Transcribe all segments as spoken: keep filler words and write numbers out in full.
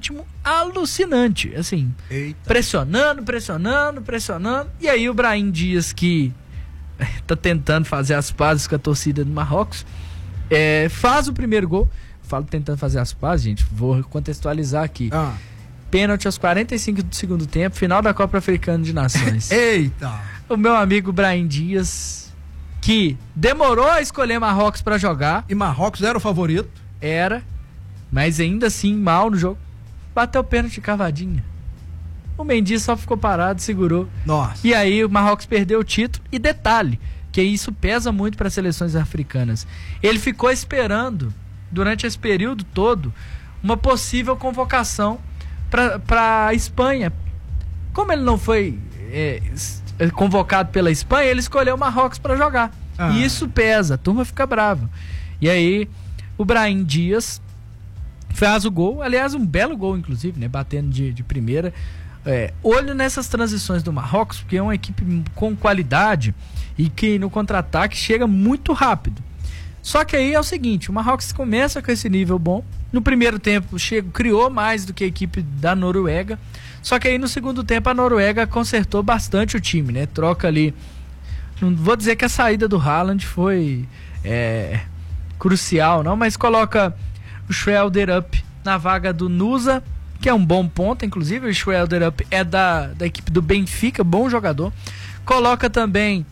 ritmo alucinante, assim, Eita. pressionando, pressionando, pressionando, e aí o Brahim Dias, que tá tentando fazer as pazes com a torcida do Marrocos, é, faz o primeiro gol. Falo tentando fazer as pazes, gente, vou contextualizar aqui. Ah. Pênalti aos quarenta e cinco do segundo tempo, final da Copa Africana de Nações. Eita! O meu amigo Brahim Dias, que demorou a escolher Marrocos pra jogar. E Marrocos era o favorito? Era, mas ainda assim, mal no jogo. Bateu o pênalti cavadinha. O Mendy só ficou parado, segurou. Nossa. E aí o Marrocos perdeu o título. E detalhe, que isso pesa muito para as seleções africanas. Ele ficou esperando, durante esse período todo, uma possível convocação para a Espanha. Como ele não foi é, convocado pela Espanha, ele escolheu o Marrocos para jogar. Ah. E isso pesa, a turma fica brava. E aí o Brahim Dias faz o gol, aliás, um belo gol, inclusive, né? Batendo de, de primeira. É, olho nessas transições do Marrocos, porque é uma equipe com qualidade e que no contra-ataque chega muito rápido. Só que aí é o seguinte, o Marrocos começa com esse nível bom. No primeiro tempo chegou, criou mais do que a equipe da Noruega. Só que aí no segundo tempo a Noruega consertou bastante o time, né? Troca ali. Não vou dizer que a saída do Haaland foi é, crucial, não, mas coloca o Schwelderup na vaga do Nusa, que é um bom ponto, inclusive. O Schwelderup é da, da equipe do Benfica, bom jogador. Coloca também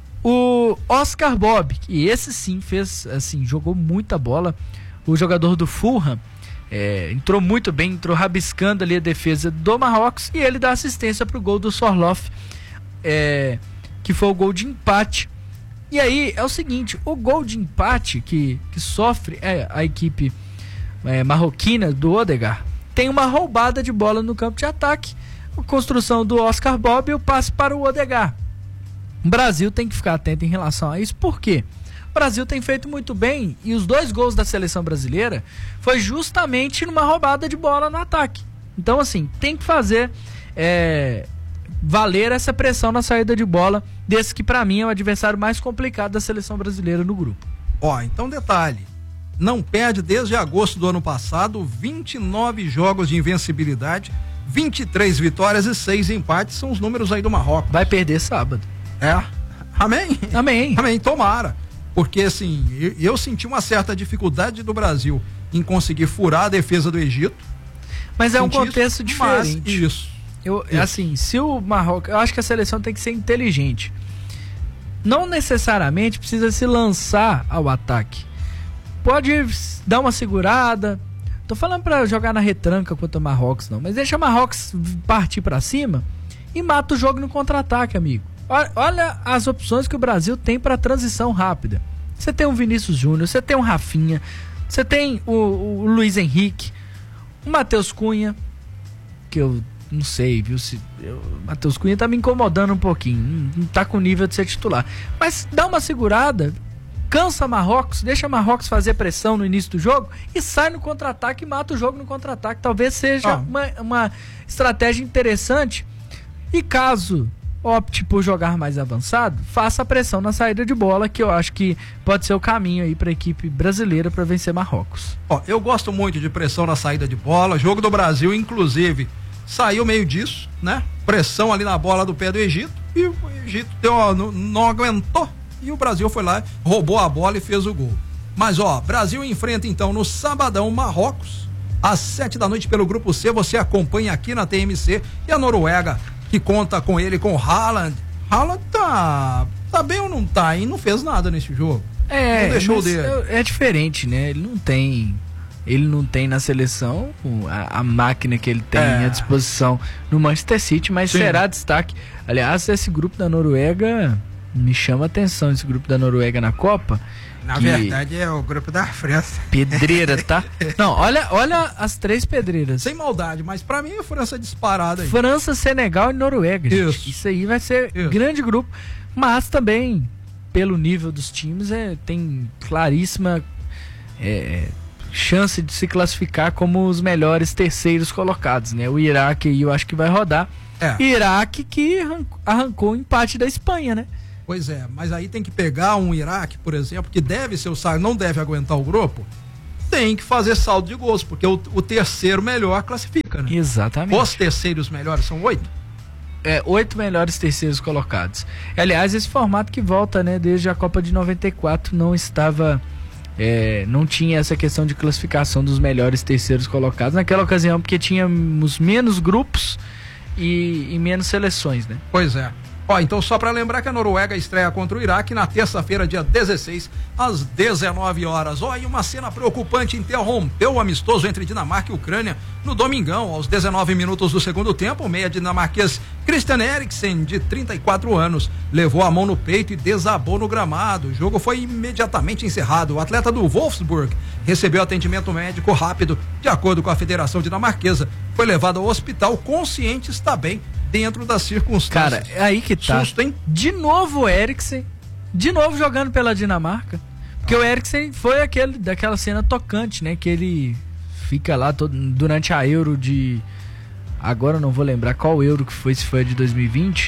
o Oscar Bob, que esse sim fez, assim, jogou muita bola. O jogador do Fulham é, entrou muito bem, entrou rabiscando ali a defesa do Marrocos, e ele dá assistência pro gol do Sorloth, é, que foi o gol de empate. E aí é o seguinte, o gol de empate que, que sofre é, a equipe é, marroquina do Odegaard, tem uma roubada de bola no campo de ataque, a construção do Oscar Bob e o passe para o Odegaard. O Brasil tem que ficar atento em relação a isso, por quê? O Brasil tem feito muito bem, e os dois gols da seleção brasileira foi justamente numa roubada de bola no ataque. Então, assim, tem que fazer é, valer essa pressão na saída de bola desse que, pra mim, é o adversário mais complicado da seleção brasileira no grupo. Ó, então detalhe, não perde desde agosto do ano passado, vinte e nove jogos de invencibilidade, vinte e três vitórias e seis empates, são os números aí do Marrocos. Vai perder sábado. É, amém? Amém. Amém, tomara. Porque, assim, eu, eu senti uma certa dificuldade do Brasil em conseguir furar a defesa do Egito. Mas é um Senti contexto isso, diferente. Mas, isso. Eu, isso. Assim, se o Marrocos... Eu acho que a seleção tem que ser inteligente. Não necessariamente precisa se lançar ao ataque. Pode dar uma segurada. Tô falando pra jogar na retranca contra o Marrocos, não. Mas deixa o Marrocos partir pra cima e mata o jogo no contra-ataque, amigo. Olha as opções que o Brasil tem para transição rápida. Você tem o Vinícius Júnior, você tem o Rafinha, você tem o, o Luiz Henrique, o Matheus Cunha, que eu não sei, viu? Se, o Matheus Cunha tá me incomodando um pouquinho, não, não tá com nível de ser titular. Mas dá uma segurada, cansa Marrocos, deixa Marrocos fazer pressão no início do jogo e sai no contra-ataque e mata o jogo no contra-ataque. Talvez seja ah. uma, uma estratégia interessante. E caso opte por jogar mais avançado, faça a pressão na saída de bola, que eu acho que pode ser o caminho aí para a equipe brasileira para vencer Marrocos. Ó, eu gosto muito de pressão na saída de bola. Jogo do Brasil, inclusive, saiu meio disso, né? Pressão ali na bola do pé do Egito, e o Egito deu, ó, não, não aguentou, e o Brasil foi lá, roubou a bola e fez o gol. Mas, ó, Brasil enfrenta então no sabadão Marrocos às sete da noite pelo Grupo C. Você acompanha aqui na T M C, e a Noruega, que conta com ele, com o Haaland. Haaland tá, tá bem ou não tá? E não fez nada nesse jogo. É, não deixou dele. É diferente, né? Ele não tem, ele não tem na seleção a, a máquina que ele tem é. à disposição no Manchester City, mas Sim. será destaque. Aliás, esse grupo da Noruega me chama a atenção, esse grupo da Noruega na Copa. Na verdade é o grupo da França. Pedreira, tá? Não, olha, olha as três pedreiras. Sem maldade, mas pra mim a França é disparada aí. França, Senegal e Noruega. Gente. Isso. Isso aí vai ser Isso. grande grupo. Mas também, pelo nível dos times, é, tem claríssima é, chance de se classificar como os melhores terceiros colocados, né? O Iraque aí eu acho que vai rodar. É. Iraque que arrancou, arrancou o empate da Espanha, né? Pois é, mas aí tem que pegar um Iraque, por exemplo, que deve ser o Sar, não deve aguentar o grupo, tem que fazer saldo de gols, porque o, o terceiro melhor classifica, né? Exatamente. Os terceiros melhores são oito? É, oito melhores terceiros colocados. Aliás, esse formato que volta, né, desde a Copa de noventa e quatro não estava, é, não tinha essa questão de classificação dos melhores terceiros colocados naquela ocasião, porque tínhamos menos grupos e, e menos seleções, né? Pois é. Ó, então só para lembrar que a Noruega estreia contra o Iraque na terça-feira, dia dezesseis, às dezenove horas. Ó, e uma cena preocupante interrompeu o amistoso entre Dinamarca e Ucrânia no domingão, aos dezenove minutos do segundo tempo. O meia dinamarquês Christian Eriksen, de trinta e quatro anos, levou a mão no peito e desabou no gramado. O jogo foi imediatamente encerrado. O atleta do Wolfsburg recebeu atendimento médico rápido. De acordo com a Federação Dinamarquesa, foi levado ao hospital consciente, está bem, dentro das circunstâncias. Cara, é aí que tá. Susto, hein? De novo o Eriksen, de novo jogando pela Dinamarca. Porque ah. o Eriksen foi aquele, daquela cena tocante, né? Que ele fica lá todo, durante a Euro de... Agora eu não vou lembrar qual Euro que foi, se foi a de dois mil e vinte.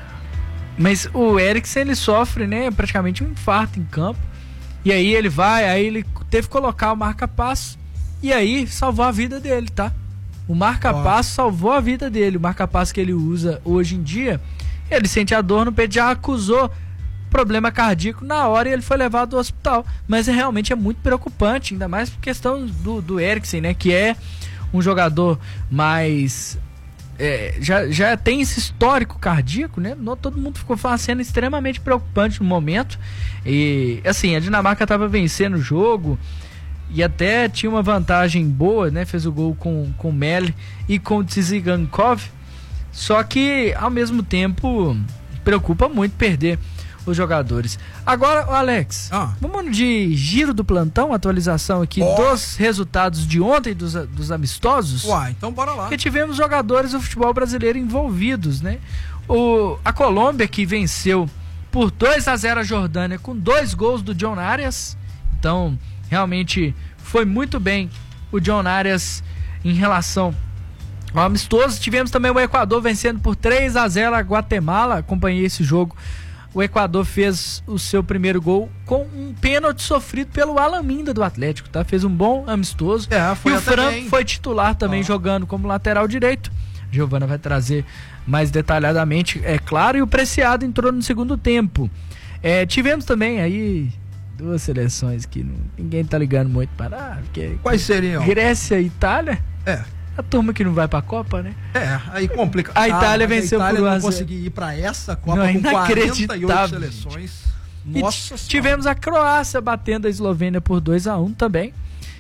Mas o Eriksen, ele sofre, né? Praticamente um infarto em campo. E aí ele vai, aí ele teve que colocar o marca-passo. E aí salvou a vida dele, tá? O marca-passo salvou a vida dele. O marca-passo que ele usa hoje em dia, ele sente a dor no peito, já acusou problema cardíaco na hora e ele foi levado ao hospital. Mas é, realmente é muito preocupante, ainda mais por questão do, do Eriksen, né? Que é um jogador mais... É, já, já tem esse histórico cardíaco, né? Não, todo mundo ficou falando, cena extremamente preocupante no momento. E assim, a Dinamarca estava vencendo o jogo e até tinha uma vantagem boa, né? Fez o gol com, com o Melle e com o Tsigankov. Só que, ao mesmo tempo, preocupa muito perder os jogadores. Agora, Alex, ah. vamos de giro do plantão, atualização aqui oh. dos resultados de ontem dos, dos amistosos. Uai, então bora lá. Porque tivemos jogadores do futebol brasileiro envolvidos, né? O, a Colômbia, que venceu por dois a zero a Jordânia com dois gols do John Arias. Então, realmente foi muito bem o John Arias em relação ao amistoso. Tivemos também o Equador vencendo por três a zero a Guatemala. Acompanhei esse jogo. O Equador fez o seu primeiro gol com um pênalti sofrido pelo Alaminda do Atlético, tá? Fez um bom amistoso. É, foi e o Franco bem. foi titular também, oh. jogando como lateral direito. Giovana vai trazer mais detalhadamente, é claro. E o Preciado entrou no segundo tempo. É, tivemos também aí duas seleções que não, ninguém tá ligando muito para. Ah, porque quais seriam? Grécia e Itália. É. A turma que não vai pra Copa, né? É, aí complica. A Itália ah, venceu a Itália por não conseguiu ir pra essa Copa não, com quarenta e oito seleções. Nossa e tivemos a Croácia batendo a Eslovênia por dois a um também.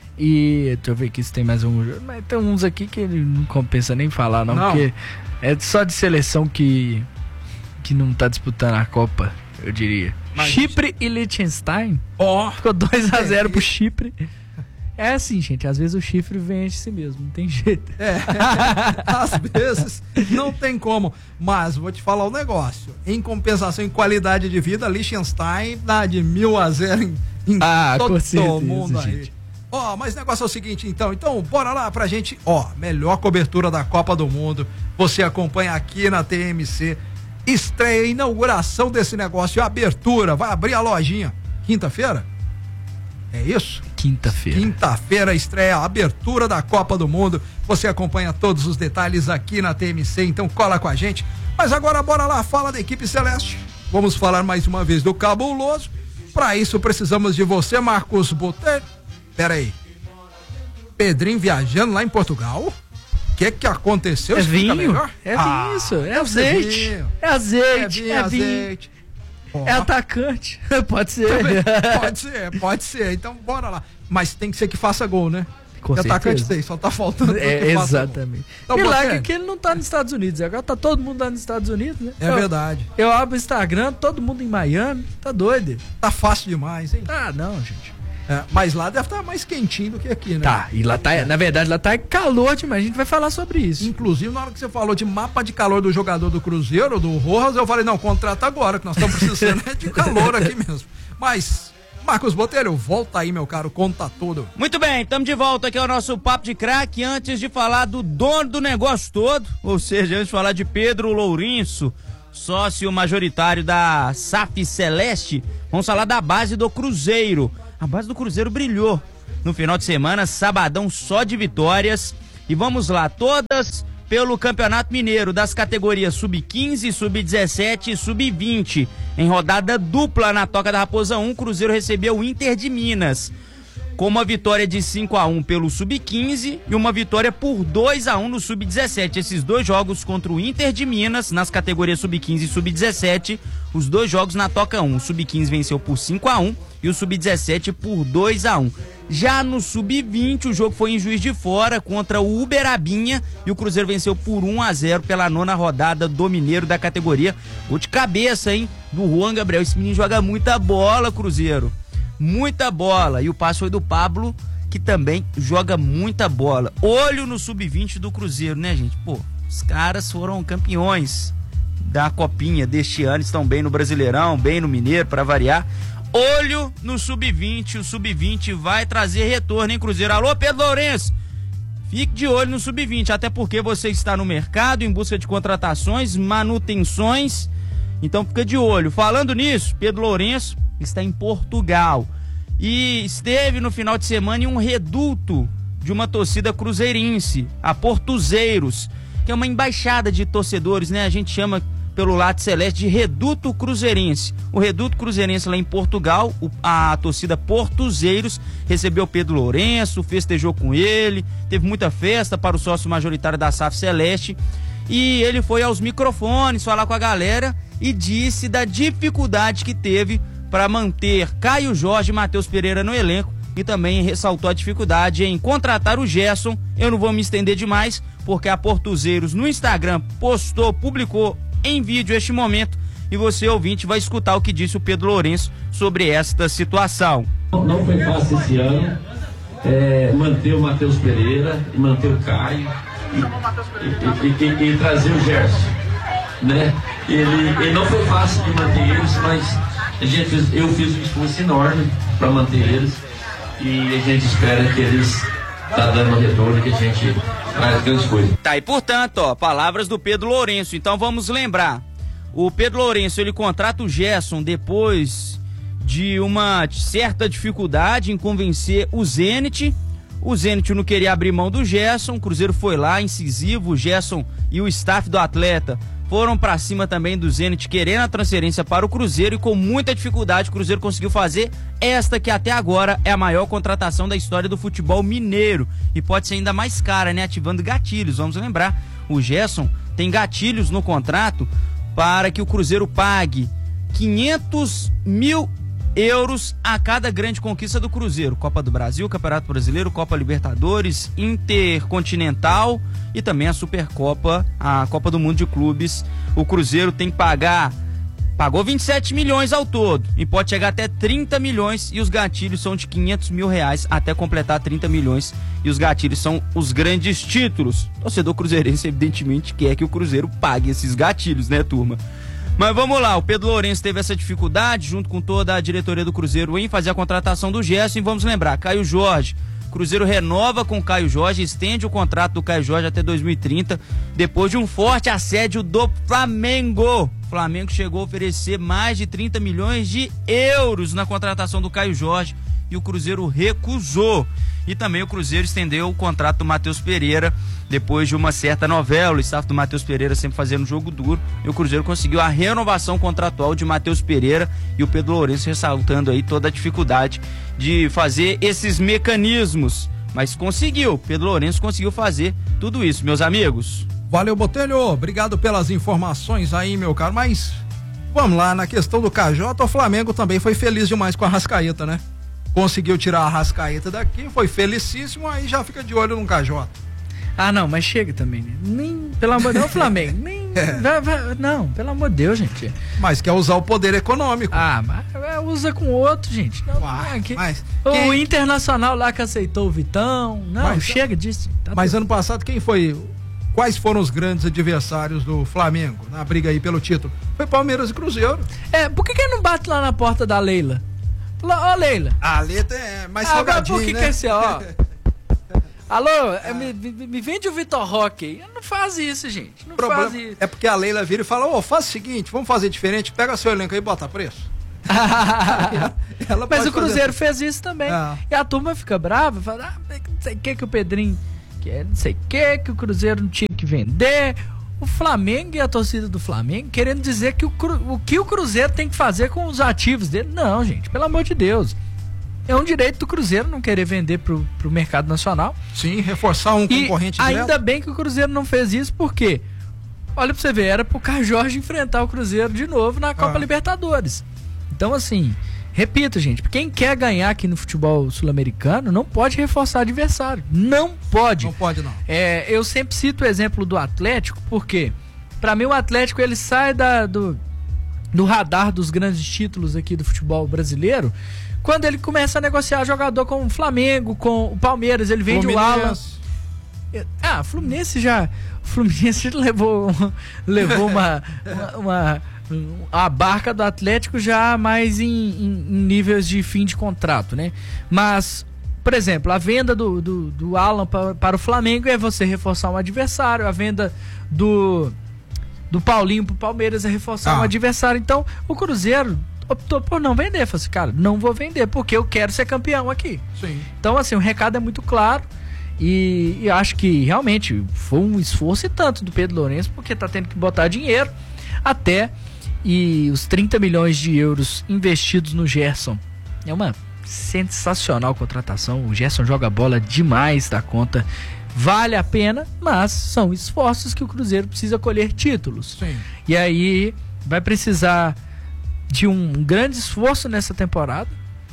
E deixa eu ver aqui se tem mais um. Mas tem uns aqui que não compensa nem falar, não, não. Porque é só de seleção que, que não tá disputando a Copa, eu diria. Mas Chipre e Liechtenstein. Ó, oh, ficou dois a zero é, pro Chipre. É assim, gente, às vezes o chifre vence a si mesmo, não tem jeito. É, às vezes não tem como, mas vou te falar um negócio, em compensação em qualidade de vida, Liechtenstein dá de mil a zero em, em ah, todo certeza, mundo aí. Ó, mas o negócio é o seguinte, então, então bora lá pra gente, ó, melhor cobertura da Copa do Mundo, você acompanha aqui na T M C, estreia, inauguração desse negócio, abertura, vai abrir a lojinha, quinta-feira? É isso? Quinta-feira. Quinta-feira estreia a abertura da Copa do Mundo. Você acompanha todos os detalhes aqui na T M C, então cola com a gente. Mas agora bora lá, fala da equipe celeste. Vamos falar mais uma vez do cabuloso. Para isso precisamos de você, Marcos Botelho. Pera aí. Pedrinho viajando lá em Portugal? O que que aconteceu? É vinho? É vinho, ah, isso. É azeite. Vinho. É azeite. É vinho, é vinho. azeite. É atacante. Pode ser. Pode ser, pode ser. Então bora lá. Mas tem que ser que faça gol, né? Com que certeza. Atacante tem, só tá faltando. É, exatamente. Então, Milagre é que ele não tá nos Estados Unidos. Agora tá todo mundo lá nos Estados Unidos, né? É eu, verdade. Eu abro o Instagram, todo mundo em Miami. Tá doido. Tá fácil demais, hein? Ah, não, gente. É, mas lá deve estar mais quentinho do que aqui, né? Tá, e lá tá, na verdade, lá tá calor demais, a gente vai falar sobre isso. Inclusive, na hora que você falou de mapa de calor do jogador do Cruzeiro, do Rojas, eu falei, não, contrata agora, que nós estamos precisando de calor aqui mesmo. Mas, Marcos Botelho, volta aí, meu caro, conta tudo. Muito bem, estamos de volta aqui ao nosso Papo de Craque, antes de falar do dono do negócio todo, ou seja, antes de falar de Pedro Lourenço, sócio majoritário da S A F Celeste, vamos falar da base do Cruzeiro. A base do Cruzeiro brilhou no final de semana, sabadão só de vitórias. E vamos lá, todas pelo Campeonato Mineiro, das categorias sub quinze, sub dezessete e sub vinte. Em rodada dupla na Toca da Raposa um, Cruzeiro recebeu o Inter de Minas, com uma vitória de cinco a um pelo sub quinze e uma vitória por dois a um no sub dezessete. Esses dois jogos contra o Inter de Minas, nas categorias sub quinze e sub dezessete, os dois jogos na Toca um. O sub quinze venceu por cinco a um e o sub dezessete por dois a um. Já no sub vinte, o jogo foi em Juiz de Fora contra o Uberabinha e o Cruzeiro venceu por um a zero pela nona rodada do Mineiro da categoria. Gol de cabeça, hein, do Juan Gabriel. Esse menino joga muita bola, Cruzeiro. Muita bola. E o passe foi do Pablo, que também joga muita bola. Olho no sub vinte do Cruzeiro, né, gente? Pô, os caras foram campeões da Copinha deste ano, estão bem no Brasileirão, bem no Mineiro, para variar. Olho no sub vinte, o sub vinte vai trazer retorno, hein, Cruzeiro? Alô, Pedro Lourenço, fique de olho no sub vinte, até porque você está no mercado em busca de contratações, manutenções, então fica de olho. Falando nisso, Pedro Lourenço está em Portugal e esteve no final de semana em um reduto de uma torcida cruzeirense, a Portuzeiros, que é uma embaixada de torcedores, né? A gente chama pelo lado celeste de Reduto Cruzeirense. O Reduto Cruzeirense lá em Portugal, o, a torcida Portuzeiros recebeu Pedro Lourenço, festejou com ele, teve muita festa para o sócio majoritário da S A F Celeste, e ele foi aos microfones falar com a galera e disse da dificuldade que teve para manter Caio Jorge e Matheus Pereira no elenco, e também ressaltou a dificuldade em contratar o Gerson. Eu não vou me estender demais, porque a Portuzeiros no Instagram postou, publicou em vídeo este momento, e você, ouvinte, vai escutar o que disse o Pedro Lourenço sobre esta situação. Não foi fácil esse ano é, manter o Matheus Pereira e manter o Caio e, e, e, e, e trazer o Gerson, né? Ele, ele não foi fácil de manter eles, mas a gente fez, eu fiz um esforço enorme para manter eles, e a gente espera que eles tá dando retorno, que a gente traz grandes coisas. Tá, e portanto, ó, palavras do Pedro Lourenço. Então vamos lembrar, o Pedro Lourenço, ele contrata o Gerson depois de uma certa dificuldade em convencer o Zenit. O Zenit não queria abrir mão do Gerson, o Cruzeiro foi lá, incisivo, o Gerson e o staff do atleta foram pra cima também do Zenit, querendo a transferência para o Cruzeiro, e com muita dificuldade o Cruzeiro conseguiu fazer esta que até agora é a maior contratação da história do futebol mineiro, e pode ser ainda mais cara, né, ativando gatilhos. Vamos lembrar, o Gerson tem gatilhos no contrato para que o Cruzeiro pague quinhentos mil euros a cada grande conquista do Cruzeiro: Copa do Brasil, Campeonato Brasileiro, Copa Libertadores, Intercontinental e também a Supercopa, a Copa do Mundo de Clubes. O Cruzeiro tem que pagar, pagou vinte e sete milhões ao todo e pode chegar até trinta milhões, e os gatilhos são de quinhentos mil reais até completar trinta milhões, e os gatilhos são os grandes títulos. O torcedor cruzeirense evidentemente quer que o Cruzeiro pague esses gatilhos, né, turma? Mas vamos lá, o Pedro Lourenço teve essa dificuldade, junto com toda a diretoria do Cruzeiro, em fazer a contratação do Gerson. E vamos lembrar, Caio Jorge, Cruzeiro renova com o Caio Jorge, estende o contrato do Caio Jorge até dois mil e trinta, depois de um forte assédio do Flamengo. O Flamengo chegou a oferecer mais de trinta milhões de euros na contratação do Caio Jorge, e o Cruzeiro recusou. E também o Cruzeiro estendeu o contrato do Matheus Pereira depois de uma certa novela, o staff do Matheus Pereira sempre fazendo jogo duro, e o Cruzeiro conseguiu a renovação contratual de Matheus Pereira, e o Pedro Lourenço ressaltando aí toda a dificuldade de fazer esses mecanismos, mas conseguiu, Pedro Lourenço conseguiu fazer tudo isso, meus amigos. Valeu, Botelho, obrigado pelas informações aí, meu caro, mas vamos lá, na questão do K J, o Flamengo também foi feliz demais com a Arrascaeta, né? Conseguiu tirar a Arrascaeta daqui, foi felicíssimo, aí já fica de olho no K J. Ah, não, mas chega também, né? Nem, pelo amor de Deus, Flamengo, nem, é. vai, vai, não, pelo amor de Deus, gente. Mas quer usar o poder econômico. Ah, mas usa com outro, gente. Não, ah, não, que, mas o quem... Internacional lá que aceitou o Vitão, não, mas, chega disso. Tá mas tudo. Ano passado quem foi, quais foram os grandes adversários do Flamengo na briga aí pelo título? Foi Palmeiras e Cruzeiro. É, por que que não bate lá na porta da Leila? Ó, Leila. A Leila é mais ah, salgadinho, por que né? que é assim, ó? Alô, ah. me, me, me vende o Vitor Roque aí. Não faz isso, gente. Não Problema faz isso. É porque a Leila vira e fala, ô, oh, faz o seguinte, vamos fazer diferente, pega seu elenco aí e bota preço. Ela Mas pode o Cruzeiro fazer... fez isso também. É. E a turma fica brava, fala, ah, não sei o que que o Pedrinho quer, não sei o que que o Cruzeiro não tinha que vender. O Flamengo e a torcida do Flamengo querendo dizer que o, Cru... o que o Cruzeiro tem que fazer com os ativos dele. Não, gente, pelo amor de Deus. É um direito do Cruzeiro não querer vender pro, pro mercado nacional. Sim, reforçar um E concorrente ainda direto. bem que o Cruzeiro não fez isso, porque olha pra você ver, era pro Caio Jorge enfrentar o Cruzeiro de novo na Copa Ah. Libertadores. Então, assim, repito, gente, quem quer ganhar aqui no futebol sul-americano não pode reforçar adversário. Não pode. Não pode, não. É, eu sempre cito o exemplo do Atlético, porque pra mim o Atlético ele sai da, do, do radar dos grandes títulos aqui do futebol brasileiro quando ele começa a negociar jogador com o Flamengo, com o Palmeiras, ele vende o Alan. Ah, Fluminense já. Fluminense levou, levou uma, uma, uma, a barca do Atlético já mais em, em, em níveis de fim de contrato, né? Mas, por exemplo, a venda do, do, do Alan para, para o Flamengo é você reforçar um adversário, a venda do, do Paulinho para o Palmeiras é reforçar Ah. um adversário. Então, o Cruzeiro optou por não vender. Falou assim, cara, não vou vender porque eu quero ser campeão aqui. Sim. Então, assim, o recado é muito claro e, e acho que realmente foi um esforço e tanto do Pedro Lourenço, porque tá tendo que botar dinheiro até e os trinta milhões de euros investidos no Gerson. É uma sensacional contratação. O Gerson joga bola demais da conta. Vale a pena, mas são esforços que o Cruzeiro precisa colher títulos. Sim. E aí vai precisar de um grande esforço nessa temporada,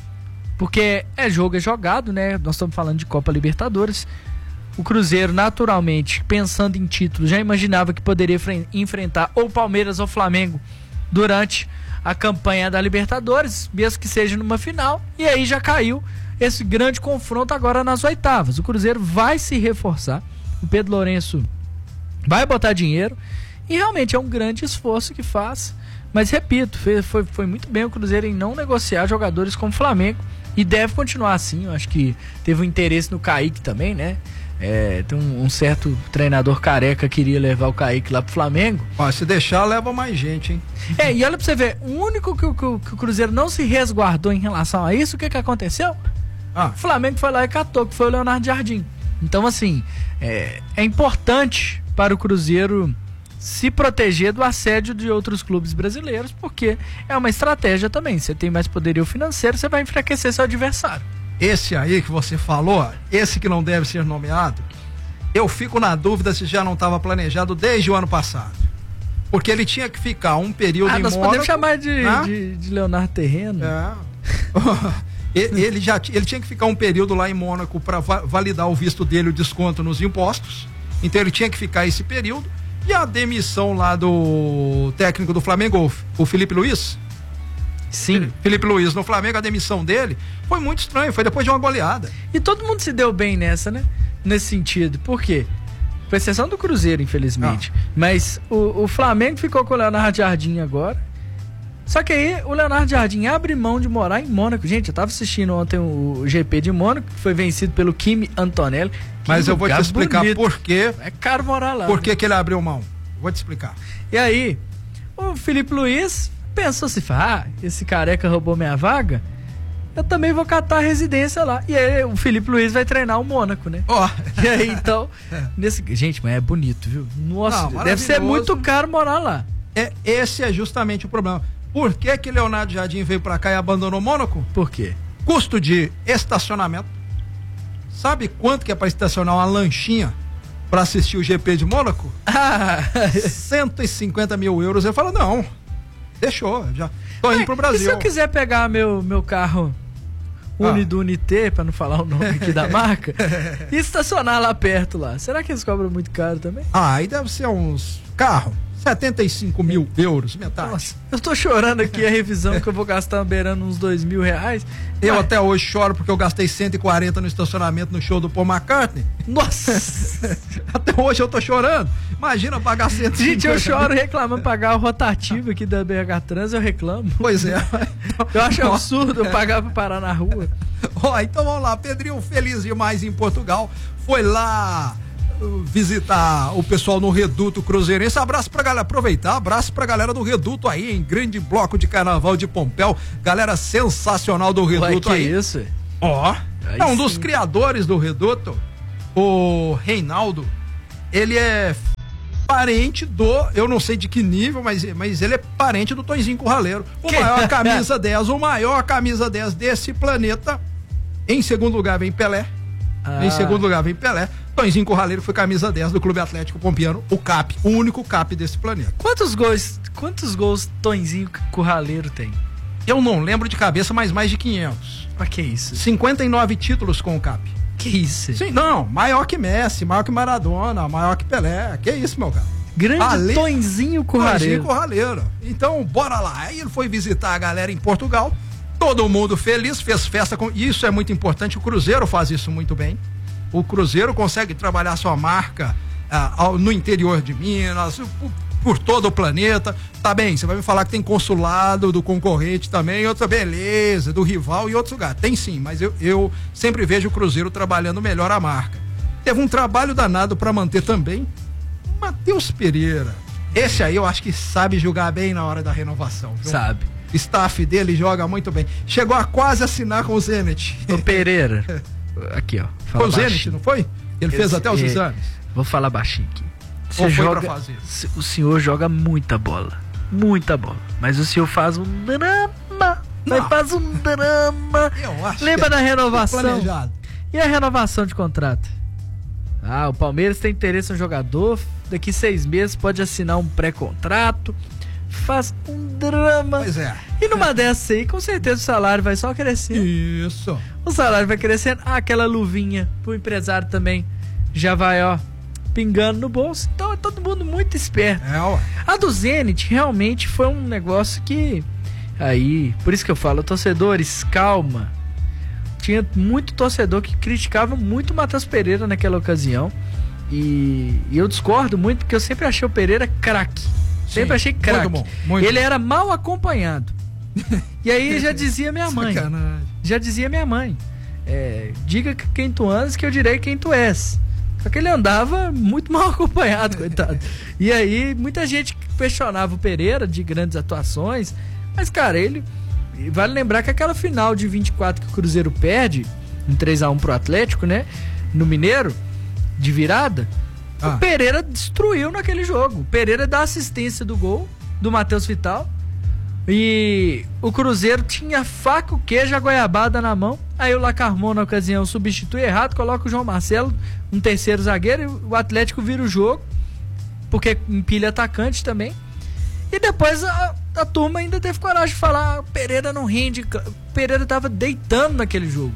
porque é jogo, é jogado, né? Nós estamos falando de Copa Libertadores. O Cruzeiro, naturalmente, pensando em título, já imaginava que poderia fre- enfrentar ou Palmeiras ou Flamengo durante a campanha da Libertadores, mesmo que seja numa final, e aí já caiu esse grande confronto agora nas oitavas. O Cruzeiro vai se reforçar, o Pedro Lourenço vai botar dinheiro, e realmente é um grande esforço que faz. Mas repito, foi, foi, foi muito bem o Cruzeiro em não negociar jogadores como o Flamengo e deve continuar assim. Eu acho que teve um interesse no Kaique também, né? É, tem um, um certo treinador careca que queria levar o Kaique lá pro Flamengo. Ó, se deixar, leva mais gente, hein? É, e olha pra você ver, o único que, o- que o- que o Cruzeiro não se resguardou em relação a isso, o que que aconteceu? Ah, O Flamengo foi lá e catou, que foi o Leonardo Jardim. Então, assim, é, é importante para o Cruzeiro se proteger do assédio de outros clubes brasileiros, porque é uma estratégia também. Você tem mais poderio financeiro, você vai enfraquecer seu adversário. esse aí que você falou, esse que não deve ser nomeado, eu fico na dúvida se já não estava planejado desde o ano passado. Porque ele tinha que ficar um período Ah, em nós Mônaco, podemos chamar de, né? de, de Leonardo Terreno. É. ele, ele já ti- ele tinha que ficar um período lá em Mônaco para validar o visto dele, o desconto nos impostos. Então ele tinha que ficar esse período. E a demissão lá do técnico do Flamengo, o Felipe Luiz, Sim. Felipe Luiz no Flamengo, a demissão dele foi muito estranho, foi depois de uma goleada. E todo mundo se deu bem nessa, né? Nesse sentido. Por quê? Com exceção do Cruzeiro, infelizmente. Mas o, o Flamengo ficou com o Leonardo Jardim agora. Só que aí o Leonardo Jardim abre mão de morar em Mônaco. Gente, eu tava assistindo ontem o G P de Mônaco, que foi vencido pelo Kimi Antonelli. Que Mas eu vou te lugar explicar bonito. por quê. É caro morar lá. Por né? que que ele abriu mão? Vou te explicar. E aí, o Felipe Luiz pensou assim, ah, esse careca roubou minha vaga, eu também vou catar a residência lá. E aí o Felipe Luiz vai treinar o Mônaco, né? Ó, E aí, então, nesse... gente, mas é bonito, viu? Nossa, Não, deve ser maravilhoso. muito caro morar lá. é, esse é justamente o problema. Por que que Leonardo Jardim veio pra cá e abandonou Mônaco? Por quê? Custo de estacionamento. Sabe quanto que é pra estacionar uma lanchinha pra assistir o G P de Mônaco? Ah, cento e cinquenta mil euros. Eu falo, não, deixou, já tô indo pro e Brasil. se eu quiser pegar meu, meu carro Uni Ah. do Unité, pra não falar o nome aqui da marca, e estacionar lá perto lá, será que eles cobram muito caro também? Ah, aí deve ser uns carro, setenta e cinco mil euros, metade. Nossa, eu tô chorando aqui a revisão que eu vou gastar beirando uns dois mil reais. Eu Ué, até hoje choro porque eu gastei cento e quarenta no estacionamento no show do Paul McCartney. Nossa! Até hoje eu tô chorando. Imagina pagar cento e cinquenta. Gente, eu choro reclamando pagar o rotativo aqui da B H Trans, eu reclamo. Pois é. Eu acho absurdo eu pagar pra parar na rua. Ó, então vamos lá, Pedrinho feliz demais em Portugal. Foi lá visitar o pessoal no Reduto Cruzeirense. Abraço pra galera, aproveitar, abraço pra galera do Reduto aí, em grande bloco de carnaval de Pompéu, galera sensacional do Reduto. Ué, aí. que isso? Ó, Aí é um dos sim. criadores do Reduto, o Reinaldo, ele é parente do, eu não sei de que nível, mas, mas ele é parente do Tonzinho Curraleiro, o Que? maior camisa dez, o maior camisa dez desse planeta. Em segundo lugar vem Pelé. Ah. Em segundo lugar vem Pelé. Tonzinho Curraleiro foi camisa dez do Clube Atlético Pompiano, o cap, o único cap desse planeta. Quantos gols, quantos gols Tonzinho Curraleiro tem? Eu não lembro de cabeça, mas mais de quinhentos. Mas que isso? cinquenta e nove títulos com o cap. Que isso? Sim, não, maior que Messi, maior que Maradona, maior que Pelé. Que isso, meu cara? Grande Ale- Tonzinho Curraleiro. Tonzinho Curraleiro. Então, bora lá. Aí ele foi visitar a galera em Portugal. Todo mundo feliz, fez festa com. Isso é muito importante. O Cruzeiro faz isso muito bem. O Cruzeiro consegue trabalhar sua marca ah, ao- no interior de Minas, por, por todo o planeta. Tá bem, você vai me falar que tem consulado do concorrente também, outra beleza, do rival e outros lugares. Tem sim, mas eu, eu sempre vejo o Cruzeiro trabalhando melhor a marca. Teve um trabalho danado para manter também Matheus Pereira. Esse aí eu acho que sabe jogar bem na hora da renovação. Viu? Sabe. Staff dele joga muito bem. Chegou a quase assinar com o Zenit. Ô Pereira. Aqui, ó. Foi Fala o Zenit, baixinho. não foi? Ele fez Esse- até os é, exames. Vou falar baixinho aqui. Você Ou foi joga, pra fazer? se- o senhor joga muita bola. Muita bola. Mas o senhor faz um drama. Mas Não. faz um drama. Eu acho Lembra que da é renovação? planejado. E a renovação de contrato? Ah, o Palmeiras tem interesse no jogador. Daqui seis meses pode assinar um pré-contrato. Faz um drama. Pois é. E numa dessa aí, com certeza o salário vai só crescer. Isso. O salário vai crescendo. Ah, aquela luvinha pro empresário também já vai, ó, pingando no bolso. Então é todo mundo muito esperto. É, ué. A do Zenit realmente foi um negócio que... Aí, por isso que eu falo, torcedores, calma. Tinha muito torcedor que criticava muito o Matheus Pereira naquela ocasião. E, e eu discordo muito, porque eu sempre achei o Pereira craque. Sempre Sim, achei craque. muito bom, muito Ele bom. era mal acompanhado. E aí já dizia minha mãe. Sacanagem. Já dizia minha mãe. É, diga quem tu andas que eu direi quem tu és. Só que ele andava muito mal acompanhado, coitado. E aí muita gente questionava o Pereira de grandes atuações. Mas, cara, ele... Vale lembrar que aquela final de vinte e quatro que o Cruzeiro perde, um três a um pro Atlético, né? No Mineiro, de virada, Ah. o Pereira destruiu naquele jogo. O Pereira dá assistência do gol do Matheus Vital. E o Cruzeiro tinha faca, o queijo, a goiabada na mão. Aí o Lacarmon, na ocasião, substitui errado, coloca o João Marcelo, um terceiro zagueiro, e o Atlético vira o jogo, porque empilha atacante também. E depois a, a turma ainda teve coragem de falar: ah, o Pereira não rende. O Pereira tava deitando naquele jogo.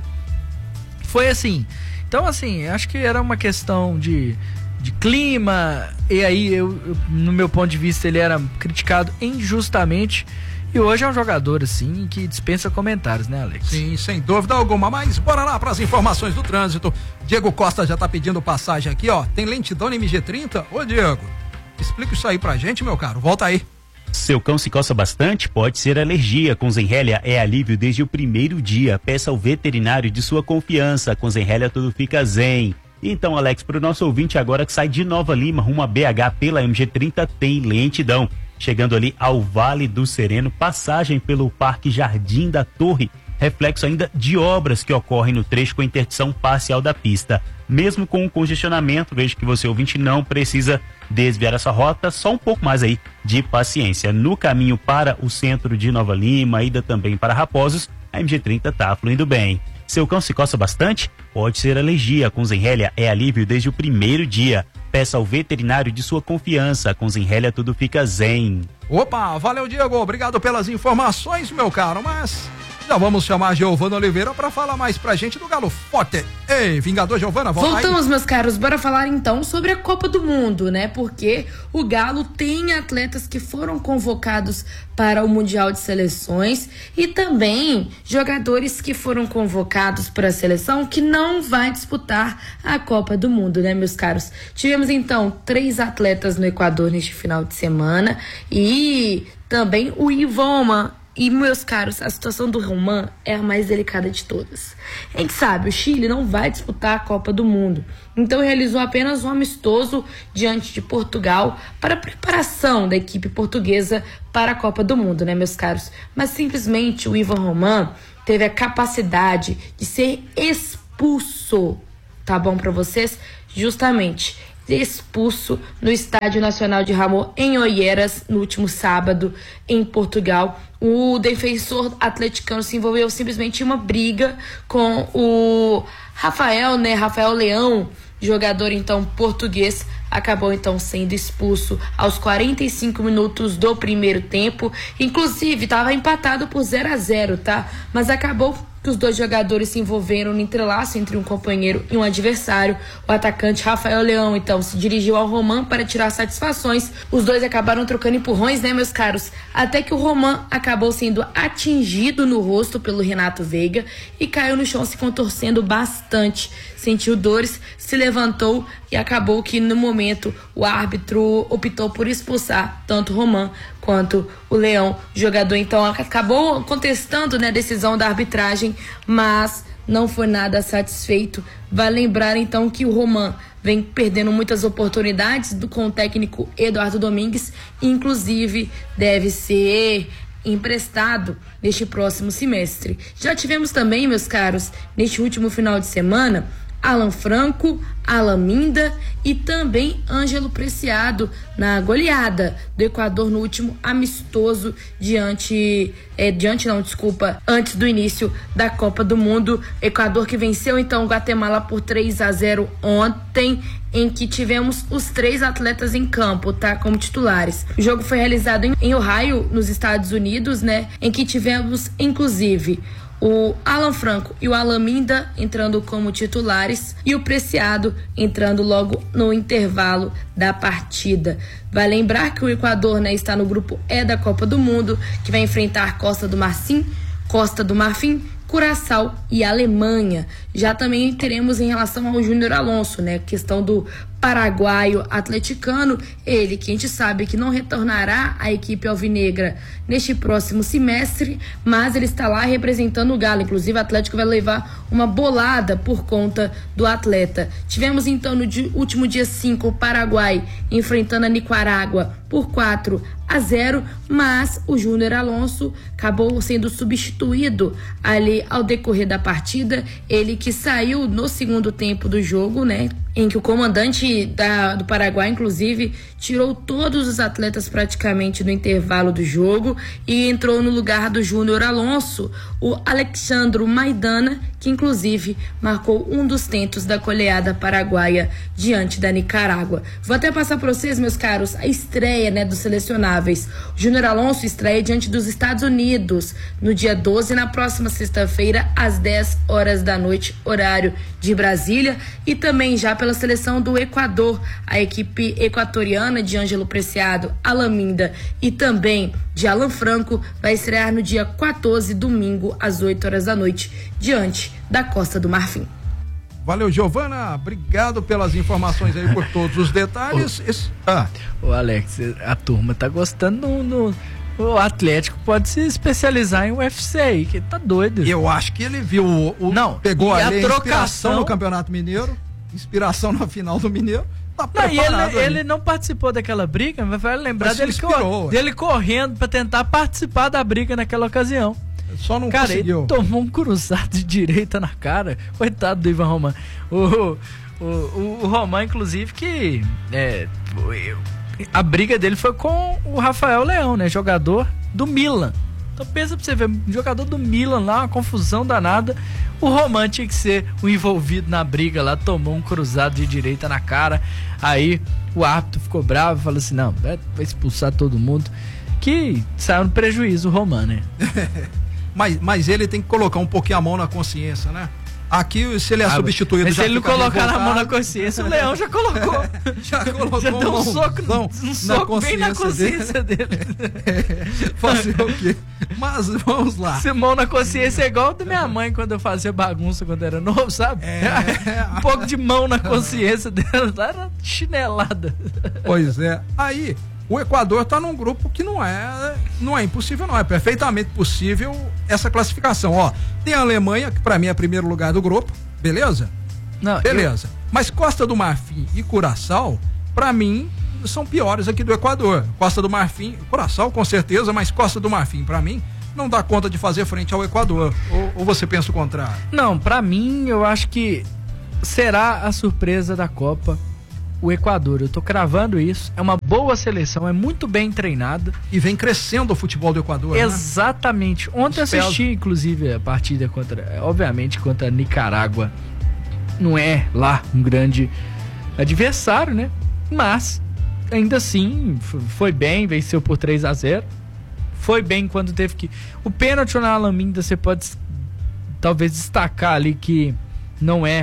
Foi assim. Então, assim, acho que era uma questão de, de clima. E aí, eu, eu, no meu ponto de vista, ele era criticado injustamente. E hoje é um jogador, assim, que dispensa comentários, né, Alex? Sim, sem dúvida alguma. Mas bora lá para as informações do trânsito. Diego Costa já tá pedindo passagem aqui, ó. Tem lentidão na M G trinta? Ô, Diego, explica isso aí pra gente, meu caro. Volta aí. Seu cão se coça bastante? Pode ser alergia. Com Zenrelia é alívio desde o primeiro dia. Peça ao veterinário de sua confiança. Com Zenrelia tudo fica zen. Então, Alex, para o nosso ouvinte agora que sai de Nova Lima rumo a B H pela M G trinta, tem lentidão. Chegando ali ao Vale do Sereno, passagem pelo Parque Jardim da Torre, reflexo ainda de obras que ocorrem no trecho com interdição parcial da pista. Mesmo com o congestionamento, vejo que você, ouvinte, não precisa desviar essa rota, só um pouco mais aí de paciência. No caminho para o centro de Nova Lima, ida também para Raposos, a M G trinta tá fluindo bem. Seu cão se coça bastante? Pode ser alergia. Com Zenrelia é alívio desde o primeiro dia. Peça ao veterinário de sua confiança. Com Zenrelia tudo fica zen. Opa, valeu, Diego. Obrigado pelas informações, meu caro. Mas já vamos chamar a Giovana Oliveira para falar mais pra gente do Galo Forte. Ei, Vingador Giovana, volta aí. Voltamos, meus caros, bora falar então sobre a Copa do Mundo, né? Porque o Galo tem atletas que foram convocados para o Mundial de Seleções e também jogadores que foram convocados para a seleção que não vai disputar a Copa do Mundo, né, meus caros? Tivemos então três atletas no Equador neste final de semana e também o Ivoma E, meus caros, a situação do Roman é a mais delicada de todas. A gente sabe, o Chile não vai disputar a Copa do Mundo. Então realizou apenas um amistoso diante de Portugal para a preparação da equipe portuguesa para a Copa do Mundo, né, meus caros? Mas simplesmente o Ivan Roman teve a capacidade de ser expulso, tá bom para vocês? Justamente expulso no Estádio Nacional de Ramon, em Oeiras, no último sábado, em Portugal. O defensor atleticano se envolveu simplesmente em uma briga com o Rafael, né, Rafael Leão, jogador então português, acabou então sendo expulso aos quarenta e cinco minutos do primeiro tempo. Inclusive estava empatado por zero a zero, tá? Mas acabou que os dois jogadores se envolveram no entrelaço entre um companheiro e um adversário. O atacante Rafael Leão então se dirigiu ao Roman para tirar satisfações. Os dois acabaram trocando empurrões, né, meus caros? Até que o Roman acabou sendo atingido no rosto pelo Renato Veiga e caiu no chão se contorcendo bastante. Sentiu dores, se levantou e acabou que no momento o árbitro optou por expulsar tanto o Roman quanto o Leão. O jogador então acabou contestando, né, a decisão da arbitragem, mas não foi nada satisfeito. Vai lembrar então que o Roman vem perdendo muitas oportunidades do, com o técnico Eduardo Domingues, inclusive deve ser emprestado neste próximo semestre. Já tivemos também, meus caros, neste último final de semana, Alan Franco, Alan Minda e também Ângelo Preciado na goleada do Equador no último amistoso diante, é, diante não, desculpa, antes do início da Copa do Mundo. Equador que venceu então o Guatemala por três a zero ontem, em que tivemos os três atletas em campo, tá, como titulares. O jogo foi realizado em, em Ohio, nos Estados Unidos, né, em que tivemos inclusive o Alan Franco e o Alan Minda entrando como titulares e o Preciado entrando logo no intervalo da partida. Vai lembrar que o Equador, né, está no grupo E da Copa do Mundo, que vai enfrentar Costa do Marfim, Costa do Marfim, Curaçao e Alemanha. Já também teremos em relação ao Júnior Alonso, né, questão do paraguaio atleticano, ele que a gente sabe que não retornará à equipe alvinegra neste próximo semestre, mas ele está lá representando o Galo. Inclusive o Atlético vai levar uma bolada por conta do atleta. Tivemos então no dia, último dia cinco o Paraguai enfrentando a Nicarágua por quatro a zero, mas o Júnior Alonso acabou sendo substituído ali ao decorrer da partida, ele que saiu no segundo tempo do jogo, né, em que o comandante da, do Paraguai, inclusive, tirou todos os atletas praticamente no intervalo do jogo e entrou no lugar do Júnior Alonso, o Alexandro Maidana, que inclusive marcou um dos tentos da goleada paraguaia diante da Nicarágua. Vou até passar para vocês, meus caros, a estreia, né, dos selecionáveis. O Júnior Alonso estreia diante dos Estados Unidos no dia doze, na próxima sexta-feira, às dez horas da noite, horário de Brasília, e também já pela seleção do Equador, a equipe equatoriana de Ângelo Preciado, Alan Minda e também de Alan Franco vai estrear no dia quatorze, domingo, às oito horas da noite, diante da Costa do Marfim. Valeu, Giovana, obrigado pelas informações aí, por todos os detalhes. Ô, Esse... ah. ô Alex, a turma tá gostando no, no... O Atlético pode se especializar em U F C aí, que tá doido. Eu acho que ele viu o, o não, pegou a, ali a trocação inspiração no Campeonato Mineiro, inspiração na final do Mineiro. Tá não, e ele, ele, ele não participou daquela briga, mas vai lembrar dele, inspirou, cor, dele correndo pra tentar participar da briga naquela ocasião. Só não cara, conseguiu. Ele tomou um cruzado de direita na cara. Coitado do Ivan Roman. O, o, o, o Roman, inclusive, que é, a briga dele foi com o Rafael Leão, né? Jogador do Milan. Então pensa pra você ver, jogador do Milan lá, uma confusão danada. O Roman tinha que ser o envolvido na briga lá, tomou um cruzado de direita na cara. Aí o árbitro ficou bravo e falou assim: não, vai expulsar todo mundo. Que saiu no prejuízo o Roman, né? mas, mas ele tem que colocar um pouquinho a mão na consciência, né? Aqui, se ele é ah, substituído... Mas já se ele não colocar a mão na consciência, o Leão já colocou. já colocou. Já deu um soco, um soco bem na consciência dele. dele. É, fazer o quê? Mas vamos lá. Se mão na consciência é igual da minha mãe quando eu fazia bagunça quando era novo, sabe? É. Um pouco de mão na consciência dela, era chinelada. Pois é. Aí, o Equador está num grupo que não é, não é impossível, não. É perfeitamente possível essa classificação. Ó, tem a Alemanha, que para mim é primeiro lugar do grupo, beleza? Não, beleza. Eu... Mas Costa do Marfim e Curaçao, para mim, são piores aqui do Equador. Costa do Marfim, Curaçao com certeza, mas Costa do Marfim, para mim, não dá conta de fazer frente ao Equador. Ou, ou você pensa o contrário? Não, para mim, eu acho que será a surpresa da Copa o Equador. Eu tô cravando isso. É uma boa seleção, é muito bem treinada. E vem crescendo o futebol do Equador, exatamente. Né? Ontem assisti, inclusive, a partida contra, obviamente, contra a Nicarágua. Não é lá um grande adversário, né? Mas, ainda assim, foi bem, venceu por três a zero. Foi bem quando teve que... O pênalti na Alaminda, você pode talvez destacar ali que não é...